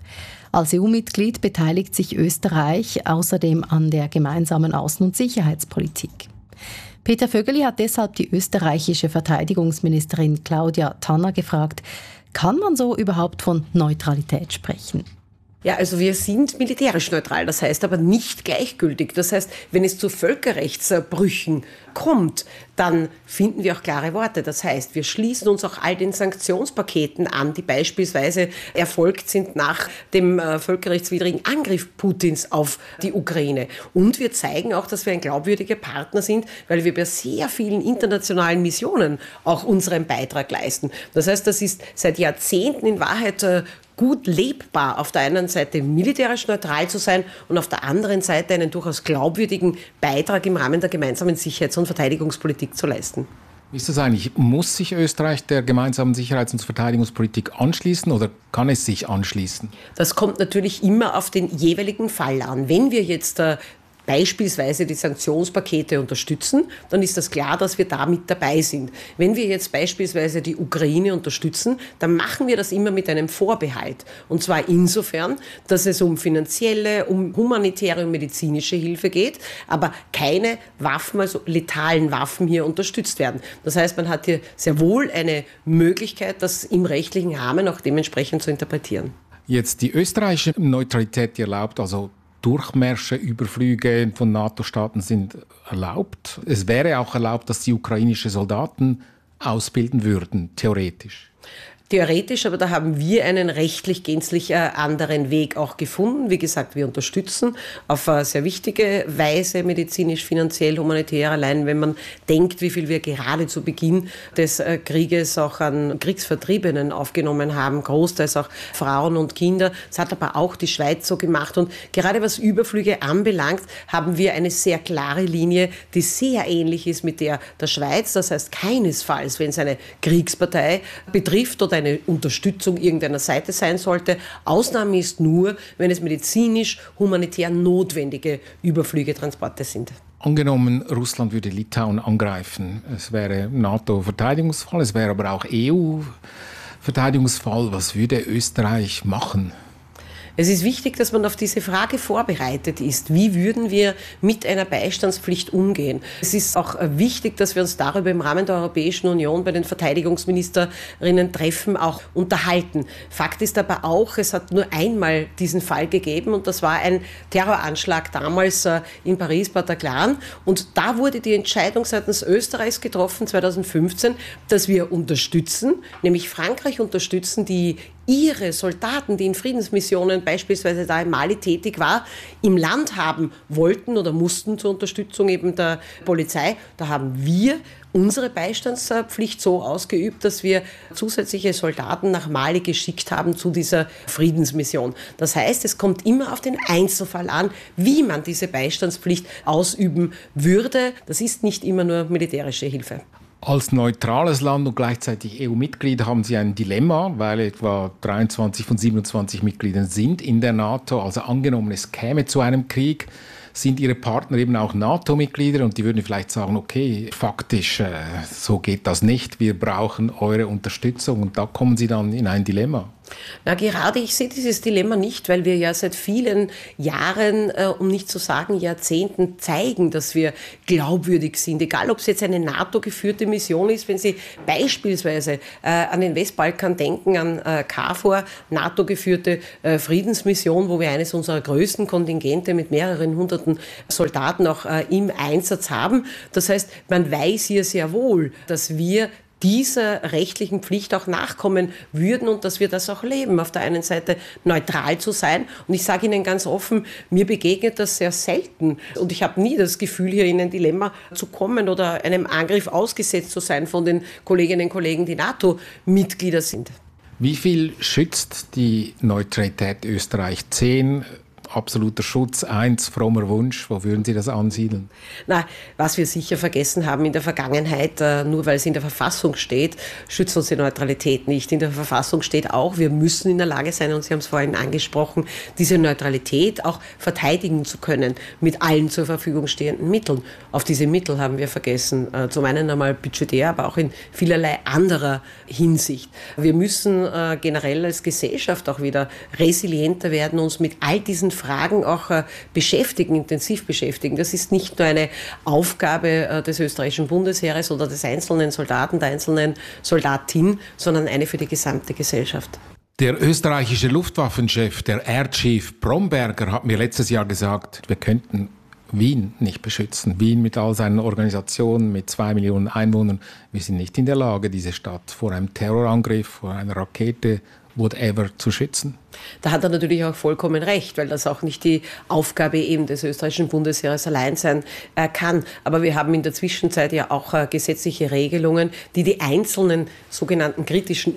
Als E U-Mitglied beteiligt sich Österreich außerdem an der gemeinsamen Außen- und Sicherheitspolitik. Peter Vögeli hat deshalb die österreichische Verteidigungsministerin Claudia Tanner gefragt, kann man so überhaupt von Neutralität sprechen? Ja, also wir sind militärisch neutral, das heißt aber nicht gleichgültig. Das heißt, wenn es zu Völkerrechtsbrüchen kommt, dann finden wir auch klare Worte. Das heißt, wir schließen uns auch all den Sanktionspaketen an, die beispielsweise erfolgt sind nach dem äh, völkerrechtswidrigen Angriff Putins auf die Ukraine. Und wir zeigen auch, dass wir ein glaubwürdiger Partner sind, weil wir bei sehr vielen internationalen Missionen auch unseren Beitrag leisten. Das heißt, das ist seit Jahrzehnten in Wahrheit äh, gut lebbar, auf der einen Seite militärisch neutral zu sein und auf der anderen Seite einen durchaus glaubwürdigen Beitrag im Rahmen der gemeinsamen Sicherheits- und Verteidigungspolitik zu leisten. Wie ist das eigentlich? Muss sich Österreich der gemeinsamen Sicherheits- und Verteidigungspolitik anschließen oder kann es sich anschließen? Das kommt natürlich immer auf den jeweiligen Fall an. Wenn wir jetzt äh, beispielsweise die Sanktionspakete unterstützen, dann ist das klar, dass wir da mit dabei sind. Wenn wir jetzt beispielsweise die Ukraine unterstützen, dann machen wir das immer mit einem Vorbehalt. Und zwar insofern, dass es um finanzielle, um humanitäre und medizinische Hilfe geht, aber keine Waffen, also letalen Waffen hier unterstützt werden. Das heißt, man hat hier sehr wohl eine Möglichkeit, das im rechtlichen Rahmen auch dementsprechend zu interpretieren. Jetzt die österreichische Neutralität, die erlaubt also Durchmärsche, Überflüge von NATO-Staaten sind erlaubt. Es wäre auch erlaubt, dass die ukrainische Soldaten ausbilden würden, theoretisch. Theoretisch, aber da haben wir einen rechtlich gänzlich äh, anderen Weg auch gefunden. Wie gesagt, wir unterstützen auf eine sehr wichtige Weise medizinisch, finanziell, humanitär. Allein wenn man denkt, wie viel wir gerade zu Beginn des äh, Krieges auch an Kriegsvertriebenen aufgenommen haben, großteils auch Frauen und Kinder. Das hat aber auch die Schweiz so gemacht. Und gerade was Überflüge anbelangt, haben wir eine sehr klare Linie, die sehr ähnlich ist mit der der Schweiz. Das heißt, keinesfalls, wenn es eine Kriegspartei betrifft oder eine Unterstützung irgendeiner Seite sein sollte. Ausnahme ist nur, wenn es medizinisch, humanitär notwendige Überflüge, Transporte sind. Angenommen, Russland würde Litauen angreifen. Es wäre NATO-Verteidigungsfall, es wäre aber auch E U-Verteidigungsfall. Was würde Österreich machen? Es ist wichtig, dass man auf diese Frage vorbereitet ist. Wie würden wir mit einer Beistandspflicht umgehen? Es ist auch wichtig, dass wir uns darüber im Rahmen der Europäischen Union bei den Verteidigungsministerinnen treffen, auch unterhalten. Fakt ist aber auch, es hat nur einmal diesen Fall gegeben und das war ein Terroranschlag damals in Paris, Bataclan. Und da wurde die Entscheidung seitens Österreichs getroffen, zweitausendfünfzehn, dass wir unterstützen, nämlich Frankreich unterstützen, die ihre Soldaten, die in Friedensmissionen beispielsweise da in Mali tätig war, im Land haben wollten oder mussten zur Unterstützung eben der Polizei. Da haben wir unsere Beistandspflicht so ausgeübt, dass wir zusätzliche Soldaten nach Mali geschickt haben zu dieser Friedensmission. Das heißt, es kommt immer auf den Einzelfall an, wie man diese Beistandspflicht ausüben würde. Das ist nicht immer nur militärische Hilfe. Als neutrales Land und gleichzeitig E U-Mitglied haben Sie ein Dilemma, weil etwa dreiundzwanzig von siebenundzwanzig Mitgliedern sind in der NATO. Also angenommen, es käme zu einem Krieg, sind Ihre Partner eben auch NATO-Mitglieder und die würden vielleicht sagen, okay, faktisch, äh, so geht das nicht, wir brauchen eure Unterstützung und da kommen Sie dann in ein Dilemma. Na, gerade ich sehe dieses Dilemma nicht, weil wir ja seit vielen Jahren, äh, um nicht zu sagen Jahrzehnten, zeigen, dass wir glaubwürdig sind. Egal, ob es jetzt eine NATO-geführte Mission ist, wenn Sie beispielsweise äh, an den Westbalkan denken, an äh, KFOR, NATO-geführte äh, Friedensmission, wo wir eines unserer größten Kontingente mit mehreren hunderten Soldaten auch äh, im Einsatz haben. Das heißt, man weiß hier sehr wohl, dass wir dieser rechtlichen Pflicht auch nachkommen würden und dass wir das auch leben. Auf der einen Seite neutral zu sein und ich sage Ihnen ganz offen, mir begegnet das sehr selten und ich habe nie das Gefühl, hier in ein Dilemma zu kommen oder einem Angriff ausgesetzt zu sein von den Kolleginnen und Kollegen, die NATO-Mitglieder sind. Wie viel schützt die Neutralität Österreich? Zehn absoluter Schutz, eins frommer Wunsch, wo würden Sie das ansiedeln? Na, was wir sicher vergessen haben in der Vergangenheit, äh, nur weil es in der Verfassung steht, schützt uns die Neutralität nicht. In der Verfassung steht auch, wir müssen in der Lage sein, und Sie haben es vorhin angesprochen, diese Neutralität auch verteidigen zu können mit allen zur Verfügung stehenden Mitteln. Auf diese Mittel haben wir vergessen, äh, zum einen einmal budgetär, aber auch in vielerlei anderer Hinsicht. Wir müssen äh, generell als Gesellschaft auch wieder resilienter werden, uns mit all diesen Fragen auch äh, beschäftigen, intensiv beschäftigen. Das ist nicht nur eine Aufgabe äh, des österreichischen Bundesheeres oder des einzelnen Soldaten, der einzelnen Soldatin, sondern eine für die gesamte Gesellschaft. Der österreichische Luftwaffenchef, der Air Chief Bromberger, hat mir letztes Jahr gesagt, wir könnten Wien nicht beschützen. Wien mit all seinen Organisationen, mit zwei Millionen Einwohnern. Wir sind nicht in der Lage, diese Stadt vor einem Terrorangriff, vor einer Rakete, whatever, zu schützen. Da hat er natürlich auch vollkommen recht, weil das auch nicht die Aufgabe eben des österreichischen Bundesheeres allein sein äh, kann. Aber wir haben in der Zwischenzeit ja auch äh, gesetzliche Regelungen, die die einzelnen sogenannten kritischen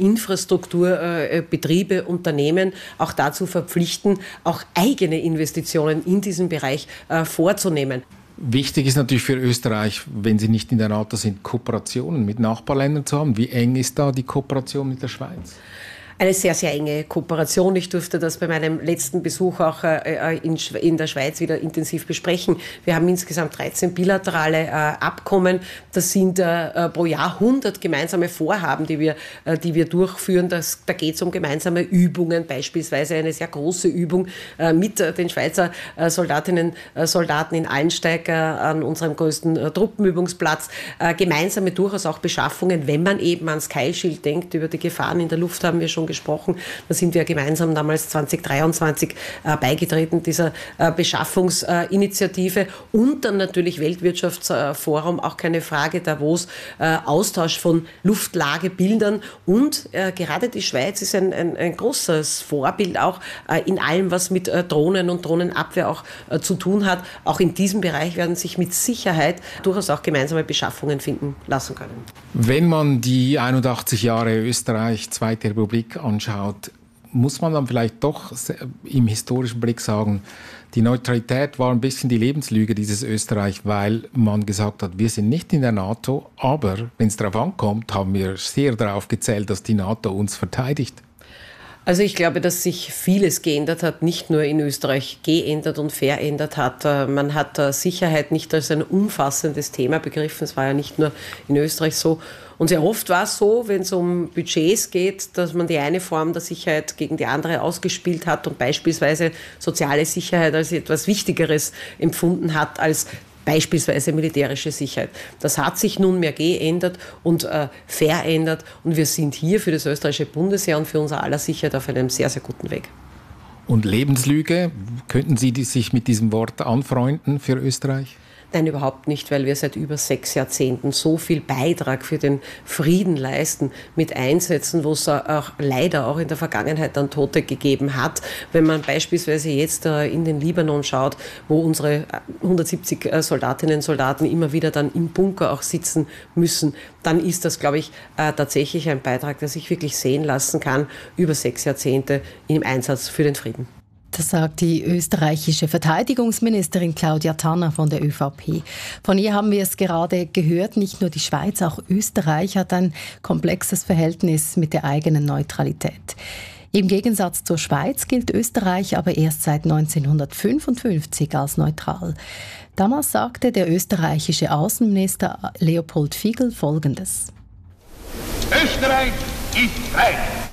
Infrastrukturbetriebe, äh, Unternehmen auch dazu verpflichten, auch eigene Investitionen in diesem Bereich äh, vorzunehmen. Wichtig ist natürlich für Österreich, wenn Sie nicht in der NATO sind, Kooperationen mit Nachbarländern zu haben. Wie eng ist da die Kooperation mit der Schweiz? Eine sehr, sehr enge Kooperation. Ich durfte das bei meinem letzten Besuch auch äh, in, in der Schweiz wieder intensiv besprechen. Wir haben insgesamt dreizehn bilaterale äh, Abkommen. Das sind äh, pro Jahr hundert gemeinsame Vorhaben, die wir, äh, die wir durchführen. Das, da geht es um gemeinsame Übungen, beispielsweise eine sehr große Übung äh, mit äh, den Schweizer äh, Soldatinnen und äh, Soldaten in Allensteig äh, an unserem größten äh, Truppenübungsplatz. Äh, gemeinsame durchaus auch Beschaffungen, wenn man eben ans Sky Shield denkt. Über die Gefahren in der Luft haben wir schon gesprochen. Da sind wir gemeinsam damals zwanzig dreiundzwanzig äh, beigetreten, dieser äh, Beschaffungsinitiative. Äh, und dann natürlich Weltwirtschaftsforum, auch keine Frage, Davos, äh, Austausch von Luftlagebildern. Und äh, gerade die Schweiz ist ein, ein, ein großes Vorbild auch äh, in allem, was mit äh, Drohnen und Drohnenabwehr auch äh, zu tun hat. Auch in diesem Bereich werden sich mit Sicherheit durchaus auch gemeinsame Beschaffungen finden lassen können. Wenn man die einundachtzig Jahre Österreich, Zweite Republik anschaut, muss man dann vielleicht doch im historischen Blick sagen, die Neutralität war ein bisschen die Lebenslüge dieses Österreich, weil man gesagt hat, wir sind nicht in der NATO, aber wenn es darauf ankommt, haben wir sehr darauf gezählt, dass die NATO uns verteidigt. Also ich glaube, dass sich vieles geändert hat, nicht nur in Österreich geändert und verändert hat. Man hat Sicherheit nicht als ein umfassendes Thema begriffen. Es war ja nicht nur in Österreich so. Und sehr oft war es so, wenn es um Budgets geht, dass man die eine Form der Sicherheit gegen die andere ausgespielt hat und beispielsweise soziale Sicherheit als etwas Wichtigeres empfunden hat als beispielsweise militärische Sicherheit. Das hat sich nunmehr geändert und äh, verändert und wir sind hier für das österreichische Bundesheer und für unser aller Sicherheit auf einem sehr, sehr guten Weg. Und Lebenslüge, könnten Sie die sich mit diesem Wort anfreunden für Österreich? Nein, überhaupt nicht, weil wir seit über sechs Jahrzehnten so viel Beitrag für den Frieden leisten mit Einsätzen, wo es auch leider auch in der Vergangenheit dann Tote gegeben hat. Wenn man beispielsweise jetzt in den Libanon schaut, wo unsere hundertsiebzig Soldatinnen und Soldaten immer wieder dann im Bunker auch sitzen müssen, dann ist das, glaube ich, tatsächlich ein Beitrag, der sich wirklich sehen lassen kann, über sechs Jahrzehnte im Einsatz für den Frieden. Das sagt die österreichische Verteidigungsministerin Claudia Tanner von der ÖVP. Von ihr haben wir es gerade gehört, nicht nur die Schweiz, auch Österreich hat ein komplexes Verhältnis mit der eigenen Neutralität. Im Gegensatz zur Schweiz gilt Österreich aber erst seit neunzehnhundertfünfundfünfzig als neutral. Damals sagte der österreichische Außenminister Leopold Figl Folgendes: Österreich ist frei.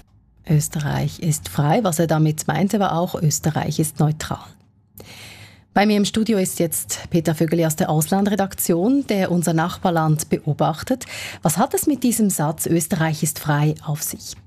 Österreich ist frei. Was er damit meinte, war auch, Österreich ist neutral. Bei mir im Studio ist jetzt Peter Vögeli aus der Auslandredaktion, der unser Nachbarland beobachtet. Was hat es mit diesem Satz, Österreich ist frei, auf sich?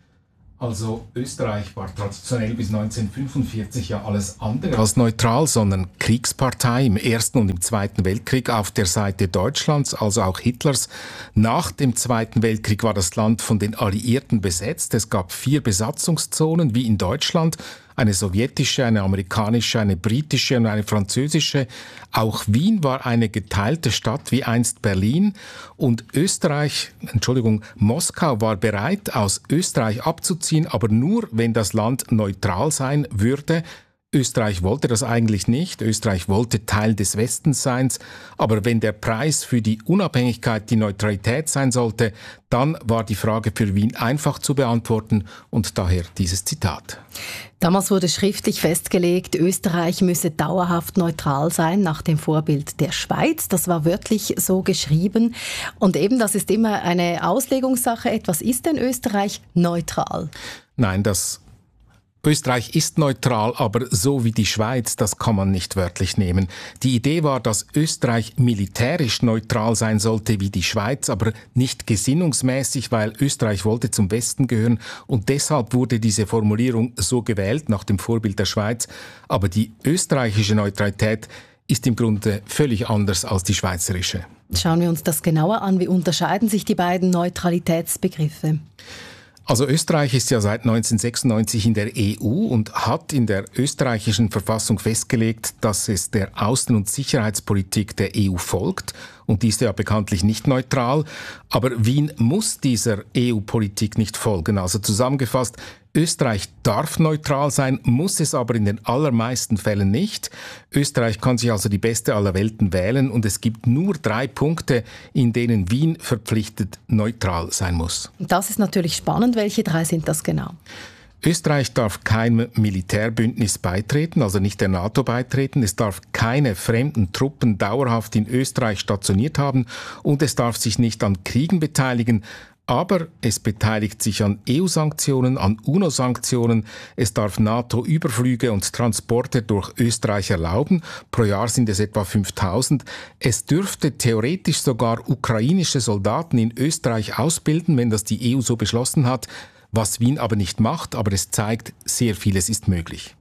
Also Österreich war traditionell bis neunzehnhundertfünfundvierzig ja alles andere als neutral, sondern Kriegspartei im Ersten und im Zweiten Weltkrieg auf der Seite Deutschlands, also auch Hitlers. Nach dem Zweiten Weltkrieg war das Land von den Alliierten besetzt. Es gab vier Besatzungszonen wie in Deutschland. Eine sowjetische, eine amerikanische, eine britische und eine französische. Auch Wien war eine geteilte Stadt wie einst Berlin. Und Österreich, Entschuldigung, Moskau war bereit, aus Österreich abzuziehen, aber nur, wenn das Land neutral sein würde. Österreich wollte das eigentlich nicht. Österreich wollte Teil des Westens sein. Aber wenn der Preis für die Unabhängigkeit die Neutralität sein sollte, dann war die Frage für Wien einfach zu beantworten und daher dieses Zitat. Damals wurde schriftlich festgelegt, Österreich müsse dauerhaft neutral sein, nach dem Vorbild der Schweiz. Das war wörtlich so geschrieben. Und eben, das ist immer eine Auslegungssache. Etwas ist denn Österreich neutral? Nein, das Österreich ist neutral, aber so wie die Schweiz, das kann man nicht wörtlich nehmen. Die Idee war, dass Österreich militärisch neutral sein sollte wie die Schweiz, aber nicht gesinnungsmäßig, weil Österreich wollte zum Westen gehören und deshalb wurde diese Formulierung so gewählt, nach dem Vorbild der Schweiz. Aber die österreichische Neutralität ist im Grunde völlig anders als die schweizerische. Schauen wir uns das genauer an. Wie unterscheiden sich die beiden Neutralitätsbegriffe? Also Österreich ist ja seit neunzehnhundertsechsundneunzig in der E U und hat in der österreichischen Verfassung festgelegt, dass es der Außen- und Sicherheitspolitik der E U folgt. Und die ist ja bekanntlich nicht neutral. Aber Wien muss dieser E U-Politik nicht folgen. Also zusammengefasst, Österreich darf neutral sein, muss es aber in den allermeisten Fällen nicht. Österreich kann sich also die beste aller Welten wählen und es gibt nur drei Punkte, in denen Wien verpflichtet neutral sein muss. Das ist natürlich spannend. Welche drei sind das genau? Österreich darf keinem Militärbündnis beitreten, also nicht der NATO beitreten. Es darf keine fremden Truppen dauerhaft in Österreich stationiert haben und es darf sich nicht an Kriegen beteiligen. Aber es beteiligt sich an E U-Sanktionen, an UNO-Sanktionen. Es darf NATO-Überflüge und Transporte durch Österreich erlauben. Pro Jahr sind es etwa fünftausend. Es dürfte theoretisch sogar ukrainische Soldaten in Österreich ausbilden, wenn das die E U so beschlossen hat. Was Wien aber nicht macht, aber es zeigt, sehr vieles ist möglich.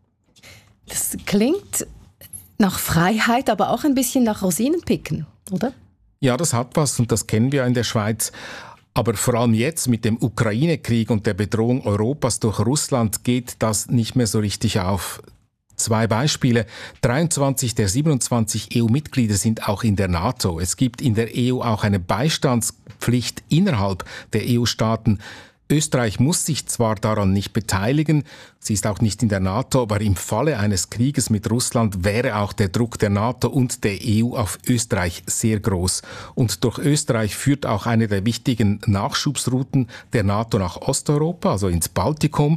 Das klingt nach Freiheit, aber auch ein bisschen nach Rosinenpicken, oder? Ja, das hat was und das kennen wir in der Schweiz. Aber vor allem jetzt mit dem Ukraine-Krieg und der Bedrohung Europas durch Russland geht das nicht mehr so richtig auf. Zwei Beispiele. dreiundzwanzig der siebenundzwanzig E U-Mitglieder sind auch in der NATO. Es gibt in der E U auch eine Beistandspflicht innerhalb der E U-Staaten. Österreich muss sich zwar daran nicht beteiligen, sie ist auch nicht in der NATO, aber im Falle eines Krieges mit Russland wäre auch der Druck der NATO und der E U auf Österreich sehr groß. Und durch Österreich führt auch eine der wichtigen Nachschubsrouten der NATO nach Osteuropa, also ins Baltikum.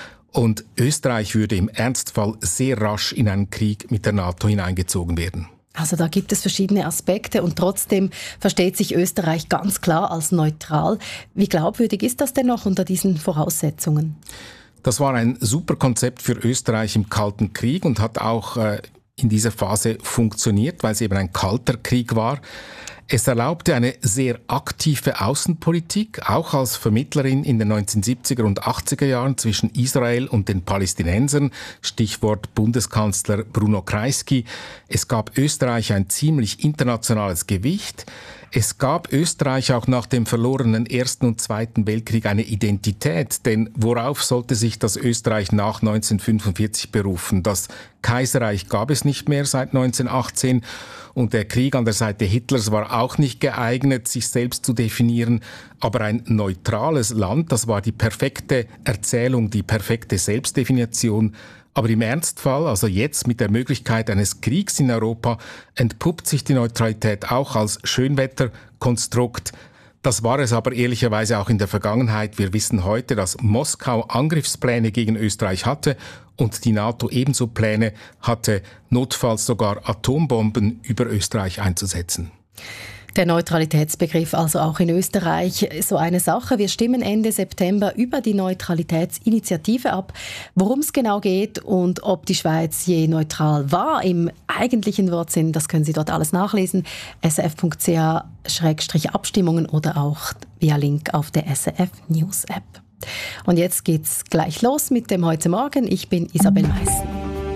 Und Österreich würde im Ernstfall sehr rasch in einen Krieg mit der NATO hineingezogen werden. Also da gibt es verschiedene Aspekte und trotzdem versteht sich Österreich ganz klar als neutral. Wie glaubwürdig ist das denn noch unter diesen Voraussetzungen? Das war ein super Konzept für Österreich im Kalten Krieg und hat auch äh, in dieser Phase funktioniert, weil es eben ein kalter Krieg war. Es erlaubte eine sehr aktive Außenpolitik, auch als Vermittlerin in den neunzehnhundertsiebziger und achtziger Jahren zwischen Israel und den Palästinensern, Stichwort Bundeskanzler Bruno Kreisky. Es gab Österreich ein ziemlich internationales Gewicht. Es gab Österreich auch nach dem verlorenen Ersten und Zweiten Weltkrieg eine Identität, denn worauf sollte sich das Österreich nach neunzehnhundertfünfundvierzig berufen? Das Kaiserreich gab es nicht mehr seit neunzehnhundertachtzehn und der Krieg an der Seite Hitlers war auch nicht geeignet, sich selbst zu definieren. Aber ein neutrales Land, das war die perfekte Erzählung, die perfekte Selbstdefinition. Aber im Ernstfall, also jetzt mit der Möglichkeit eines Kriegs in Europa, entpuppt sich die Neutralität auch als Schönwetterkonstrukt. Das war es aber ehrlicherweise auch in der Vergangenheit. Wir wissen heute, dass Moskau Angriffspläne gegen Österreich hatte und die NATO ebenso Pläne hatte, notfalls sogar Atombomben über Österreich einzusetzen. Der Neutralitätsbegriff also auch in Österreich so eine Sache. Wir stimmen Ende September über die Neutralitätsinitiative ab. Worum es genau geht und ob die Schweiz je neutral war im eigentlichen Wortsinn, das können Sie dort alles nachlesen. s r f punkt c h Schrägstrich Abstimmungen oder auch via Link auf der S R F News App. Und jetzt geht's gleich los mit dem Heute Morgen. Ich bin Isabel Meissen.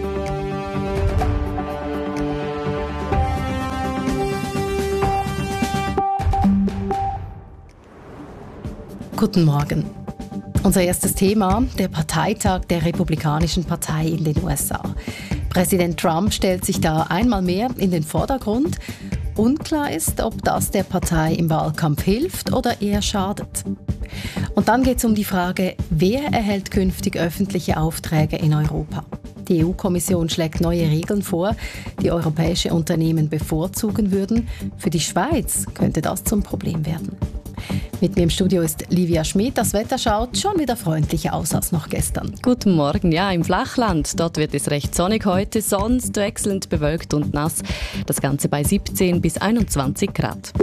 Guten Morgen. Unser erstes Thema, der Parteitag der Republikanischen Partei in den U S A. Präsident Trump stellt sich da einmal mehr in den Vordergrund. Unklar ist, ob das der Partei im Wahlkampf hilft oder eher schadet. Und dann geht es um die Frage, wer erhält künftig öffentliche Aufträge in Europa? Die E U-Kommission schlägt neue Regeln vor, die europäische Unternehmen bevorzugen würden. Für die Schweiz könnte das zum Problem werden. Mit mir im Studio ist Livia Schmid. Das Wetter schaut schon wieder freundlicher aus als noch gestern. Guten Morgen. Ja, im Flachland. Dort wird es recht sonnig heute, sonst wechselnd bewölkt und nass. Das Ganze bei siebzehn bis einundzwanzig Grad.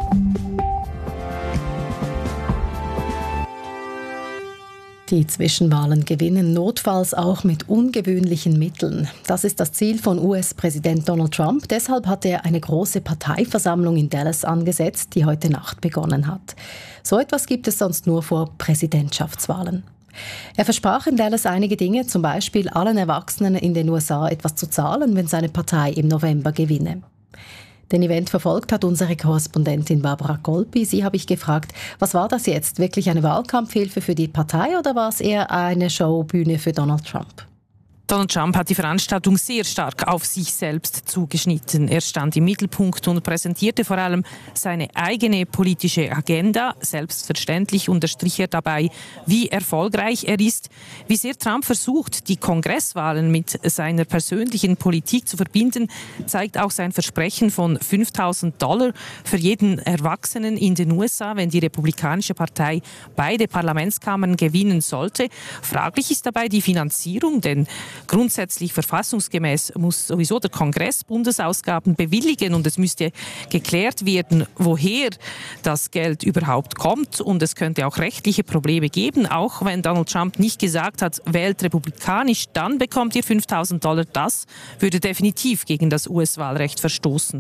Die Zwischenwahlen gewinnen notfalls auch mit ungewöhnlichen Mitteln. Das ist das Ziel von U S-Präsident Donald Trump. Deshalb hat er eine große Parteiversammlung in Dallas angesetzt, die heute Nacht begonnen hat. So etwas gibt es sonst nur vor Präsidentschaftswahlen. Er versprach in Dallas einige Dinge, zum Beispiel allen Erwachsenen in den U S A etwas zu zahlen, wenn seine Partei im November gewinne. Den Event verfolgt hat unsere Korrespondentin Barbara Golpi. Sie habe ich gefragt, was war das jetzt? Wirklich eine Wahlkampfhilfe für die Partei oder war es eher eine Showbühne für Donald Trump? Donald Trump hat die Veranstaltung sehr stark auf sich selbst zugeschnitten. Er stand im Mittelpunkt und präsentierte vor allem seine eigene politische Agenda. Selbstverständlich unterstrich er dabei, wie erfolgreich er ist, wie sehr Trump versucht, die Kongresswahlen mit seiner persönlichen Politik zu verbinden, zeigt auch sein Versprechen von fünftausend Dollar für jeden Erwachsenen in den U S A, wenn die Republikanische Partei beide Parlamentskammern gewinnen sollte. Fraglich ist dabei die Finanzierung, denn grundsätzlich verfassungsgemäß muss sowieso der Kongress Bundesausgaben bewilligen und es müsste geklärt werden, woher das Geld überhaupt kommt und es könnte auch rechtliche Probleme geben, auch wenn Donald Trump nicht gesagt hat, wählt republikanisch, dann bekommt ihr fünftausend Dollar. Das würde definitiv gegen das U S-Wahlrecht verstoßen.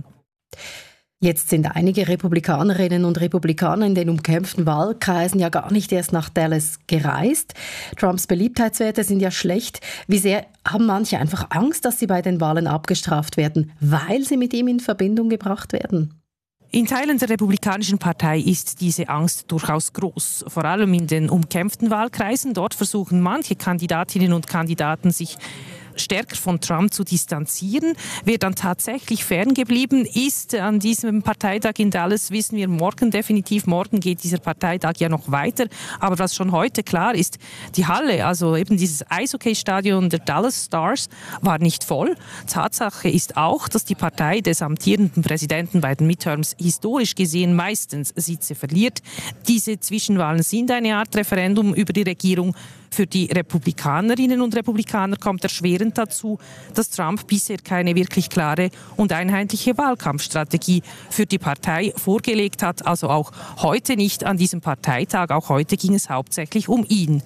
Jetzt sind einige Republikanerinnen und Republikaner in den umkämpften Wahlkreisen ja gar nicht erst nach Dallas gereist. Trumps Beliebtheitswerte sind ja schlecht. Wie sehr haben manche einfach Angst, dass sie bei den Wahlen abgestraft werden, weil sie mit ihm in Verbindung gebracht werden? In Teilen der Republikanischen Partei ist diese Angst durchaus groß. Vor allem in den umkämpften Wahlkreisen. Dort versuchen manche Kandidatinnen und Kandidaten, sich stärker von Trump zu distanzieren. Wer dann tatsächlich ferngeblieben ist an diesem Parteitag in Dallas, wissen wir morgen definitiv. Morgen geht dieser Parteitag ja noch weiter. Aber was schon heute klar ist, die Halle, also eben dieses Eishockey-Stadion der Dallas Stars, war nicht voll. Tatsache ist auch, dass die Partei des amtierenden Präsidenten bei den Midterms historisch gesehen meistens Sitze verliert. Diese Zwischenwahlen sind eine Art Referendum über die Regierung. Für die Republikanerinnen und Republikaner kommt erschwerend dazu, dass Trump bisher keine wirklich klare und einheitliche Wahlkampfstrategie für die Partei vorgelegt hat. Also auch heute nicht an diesem Parteitag. Auch heute ging es hauptsächlich um ihn.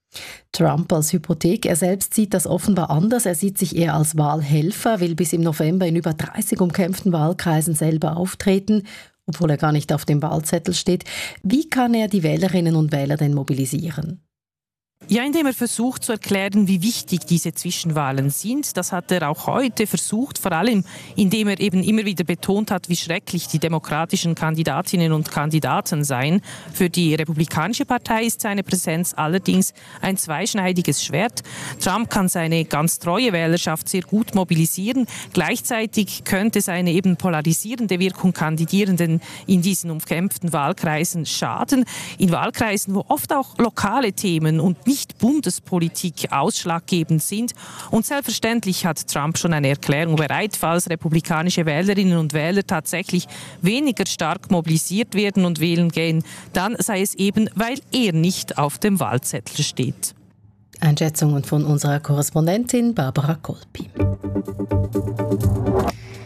Trump als Hypothek, er selbst sieht das offenbar anders. Er sieht sich eher als Wahlhelfer, will bis im November in über dreißig umkämpften Wahlkreisen selber auftreten, obwohl er gar nicht auf dem Wahlzettel steht. Wie kann er die Wählerinnen und Wähler denn mobilisieren? Ja, indem er versucht zu erklären, wie wichtig diese Zwischenwahlen sind. Das hat er auch heute versucht, vor allem indem er eben immer wieder betont hat, wie schrecklich die demokratischen Kandidatinnen und Kandidaten seien. Für die Republikanische Partei ist seine Präsenz allerdings ein zweischneidiges Schwert. Trump kann seine ganz treue Wählerschaft sehr gut mobilisieren. Gleichzeitig könnte seine eben polarisierende Wirkung Kandidierenden in diesen umkämpften Wahlkreisen schaden. In Wahlkreisen, wo oft auch lokale Themen und nicht Bundespolitik ausschlaggebend sind. Und selbstverständlich hat Trump schon eine Erklärung bereit, falls republikanische Wählerinnen und Wähler tatsächlich weniger stark mobilisiert werden und wählen gehen, dann sei es eben, weil er nicht auf dem Wahlzettel steht. Einschätzungen von unserer Korrespondentin Barbara Kolpi.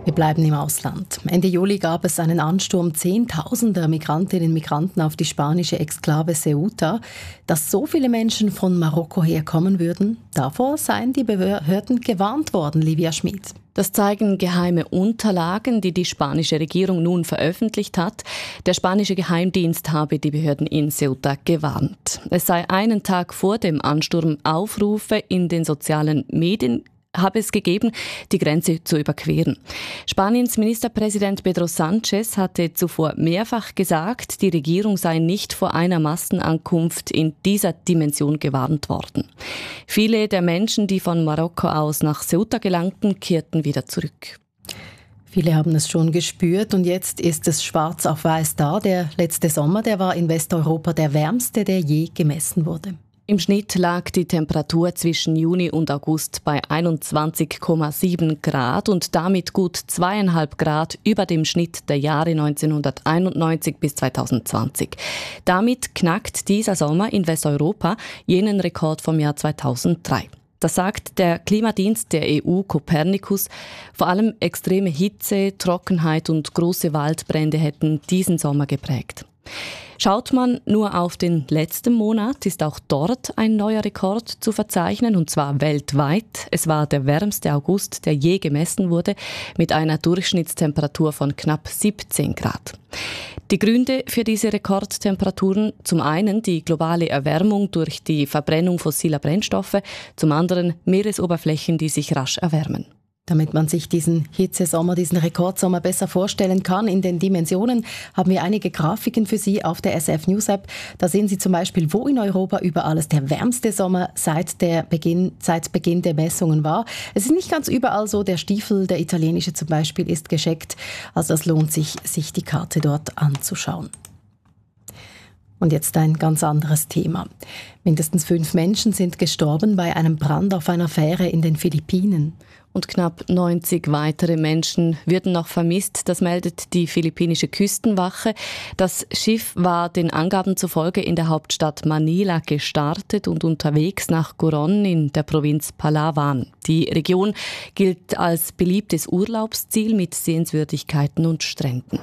Wir bleiben im Ausland. Ende Juli gab es einen Ansturm zehntausender Migrantinnen und Migranten auf die spanische Exklave Ceuta. Dass so viele Menschen von Marokko herkommen würden, davor seien die Behörden gewarnt worden, Livia Schmid. Das zeigen geheime Unterlagen, die die spanische Regierung nun veröffentlicht hat. Der spanische Geheimdienst habe die Behörden in Ceuta gewarnt. Es sei einen Tag vor dem Ansturm Aufrufe in den sozialen Medien habe es gegeben, die Grenze zu überqueren. Spaniens Ministerpräsident Pedro Sánchez hatte zuvor mehrfach gesagt, die Regierung sei nicht vor einer Massenankunft in dieser Dimension gewarnt worden. Viele der Menschen, die von Marokko aus nach Ceuta gelangten, kehrten wieder zurück. Viele haben es schon gespürt und jetzt ist es schwarz auf weiß da. Der letzte Sommer, der war in Westeuropa der wärmste, der je gemessen wurde. Im Schnitt lag die Temperatur zwischen Juni und August bei einundzwanzig Komma sieben Grad und damit gut zweieinhalb Grad über dem Schnitt der Jahre neunzehnhunderteinundneunzig bis zweitausendzwanzig. Damit knackt dieser Sommer in Westeuropa jenen Rekord vom Jahr zweitausenddrei. Das sagt der Klimadienst der E U Copernicus. Vor allem extreme Hitze, Trockenheit und große Waldbrände hätten diesen Sommer geprägt. Schaut man nur auf den letzten Monat, ist auch dort ein neuer Rekord zu verzeichnen, und zwar weltweit. Es war der wärmste August, der je gemessen wurde, mit einer Durchschnittstemperatur von knapp siebzehn Grad. Die Gründe für diese Rekordtemperaturen: zum einen die globale Erwärmung durch die Verbrennung fossiler Brennstoffe, zum anderen Meeresoberflächen, die sich rasch erwärmen. Damit man sich diesen Hitzesommer, diesen Rekordsommer besser vorstellen kann, in den Dimensionen, haben wir einige Grafiken für Sie auf der S R F News App. Da sehen Sie zum Beispiel, wo in Europa überall es der wärmste Sommer seit, der Beginn, seit Beginn der Messungen war. Es ist nicht ganz überall so. Der Stiefel, der italienische zum Beispiel, ist gescheckt. Also es lohnt sich, sich die Karte dort anzuschauen. Und jetzt ein ganz anderes Thema. Mindestens fünf Menschen sind gestorben bei einem Brand auf einer Fähre in den Philippinen. Und knapp neunzig weitere Menschen würden noch vermisst. Das meldet die philippinische Küstenwache. Das Schiff war den Angaben zufolge in der Hauptstadt Manila gestartet und unterwegs nach Coron in der Provinz Palawan. Die Region gilt als beliebtes Urlaubsziel mit Sehenswürdigkeiten und Stränden.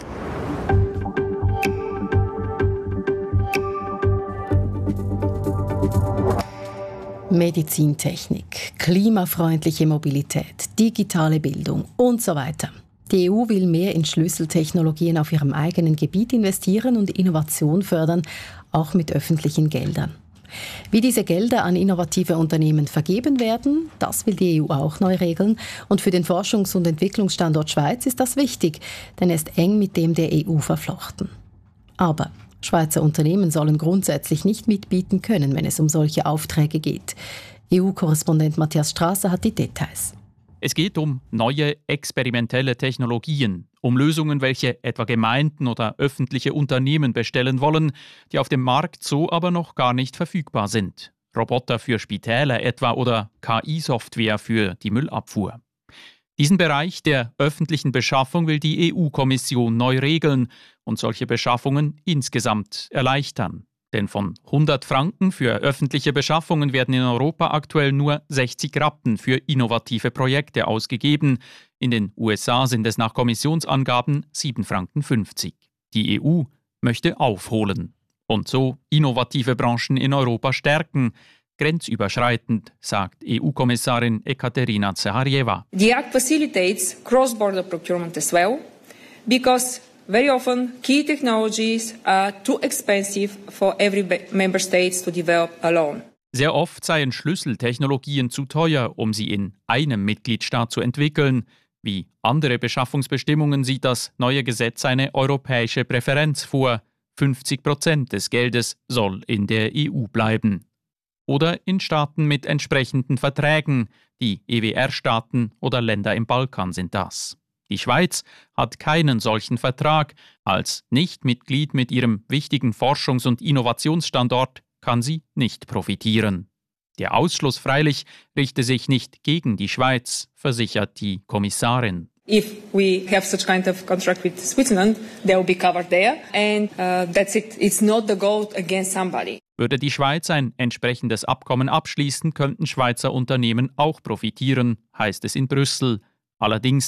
Medizintechnik, klimafreundliche Mobilität, digitale Bildung und so weiter. Die E U will mehr in Schlüsseltechnologien auf ihrem eigenen Gebiet investieren und Innovation fördern, auch mit öffentlichen Geldern. Wie diese Gelder an innovative Unternehmen vergeben werden, das will die E U auch neu regeln. Und für den Forschungs- und Entwicklungsstandort Schweiz ist das wichtig, denn er ist eng mit dem der E U verflochten. Aber Schweizer Unternehmen sollen grundsätzlich nicht mitbieten können, wenn es um solche Aufträge geht. E U-Korrespondent Matthias Strasser hat die Details. Es geht um neue experimentelle Technologien, um Lösungen, welche etwa Gemeinden oder öffentliche Unternehmen bestellen wollen, die auf dem Markt so aber noch gar nicht verfügbar sind. Roboter für Spitäler etwa oder K I-Software für die Müllabfuhr. Diesen Bereich der öffentlichen Beschaffung will die E U-Kommission neu regeln und solche Beschaffungen insgesamt erleichtern. Denn von hundert Franken für öffentliche Beschaffungen werden in Europa aktuell nur sechzig Rappen für innovative Projekte ausgegeben. In den U S A sind es nach Kommissionsangaben sieben Franken fünfzig. Die E U möchte aufholen und so innovative Branchen in Europa stärken. Grenzüberschreitend, sagt E U-Kommissarin Ekaterina Zaharjeva. The Act facilitates cross-border procurement as well, because very often key technologies are too expensive for every member state to develop alone. Sehr oft seien Schlüsseltechnologien zu teuer, um sie in einem Mitgliedstaat zu entwickeln. Wie andere Beschaffungsbestimmungen sieht das neue Gesetz eine europäische Präferenz vor. fünfzig Prozent des Geldes soll in der E U bleiben. Oder in Staaten mit entsprechenden Verträgen. Die E W R-Staaten oder Länder im Balkan sind das. Die Schweiz hat keinen solchen Vertrag. Als Nichtmitglied mit ihrem wichtigen Forschungs- und Innovationsstandort kann sie nicht profitieren. Der Ausschluss freilich richte sich nicht gegen die Schweiz, versichert die Kommissarin. If we have such kind of contract with Switzerland, they will be covered there, and uh, that's it. It's not the goal against somebody. Würde die Schweiz ein entsprechendes Abkommen abschließen, könnten Schweizer Unternehmen auch profitieren, heißt es in Brüssel. Allerdings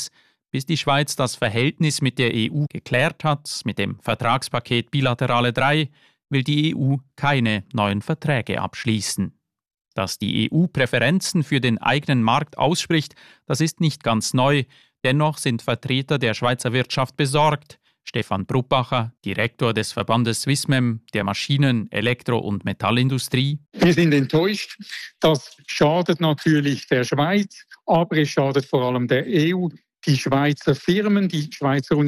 Bis die Schweiz das Verhältnis mit der E U geklärt hat, mit dem Vertragspaket Bilaterale drei, will die E U keine neuen Verträge abschließen. Dass die E U Präferenzen für den eigenen Markt ausspricht, das ist nicht ganz neu. Dennoch sind Vertreter der Schweizer Wirtschaft besorgt. Stefan Bruppacher, Direktor des Verbandes Swissmem, der Maschinen-, Elektro- und Metallindustrie. Wir sind enttäuscht. Das schadet natürlich der Schweiz, aber es schadet vor allem der E U. Die Schweizer Firmen, die Schweizer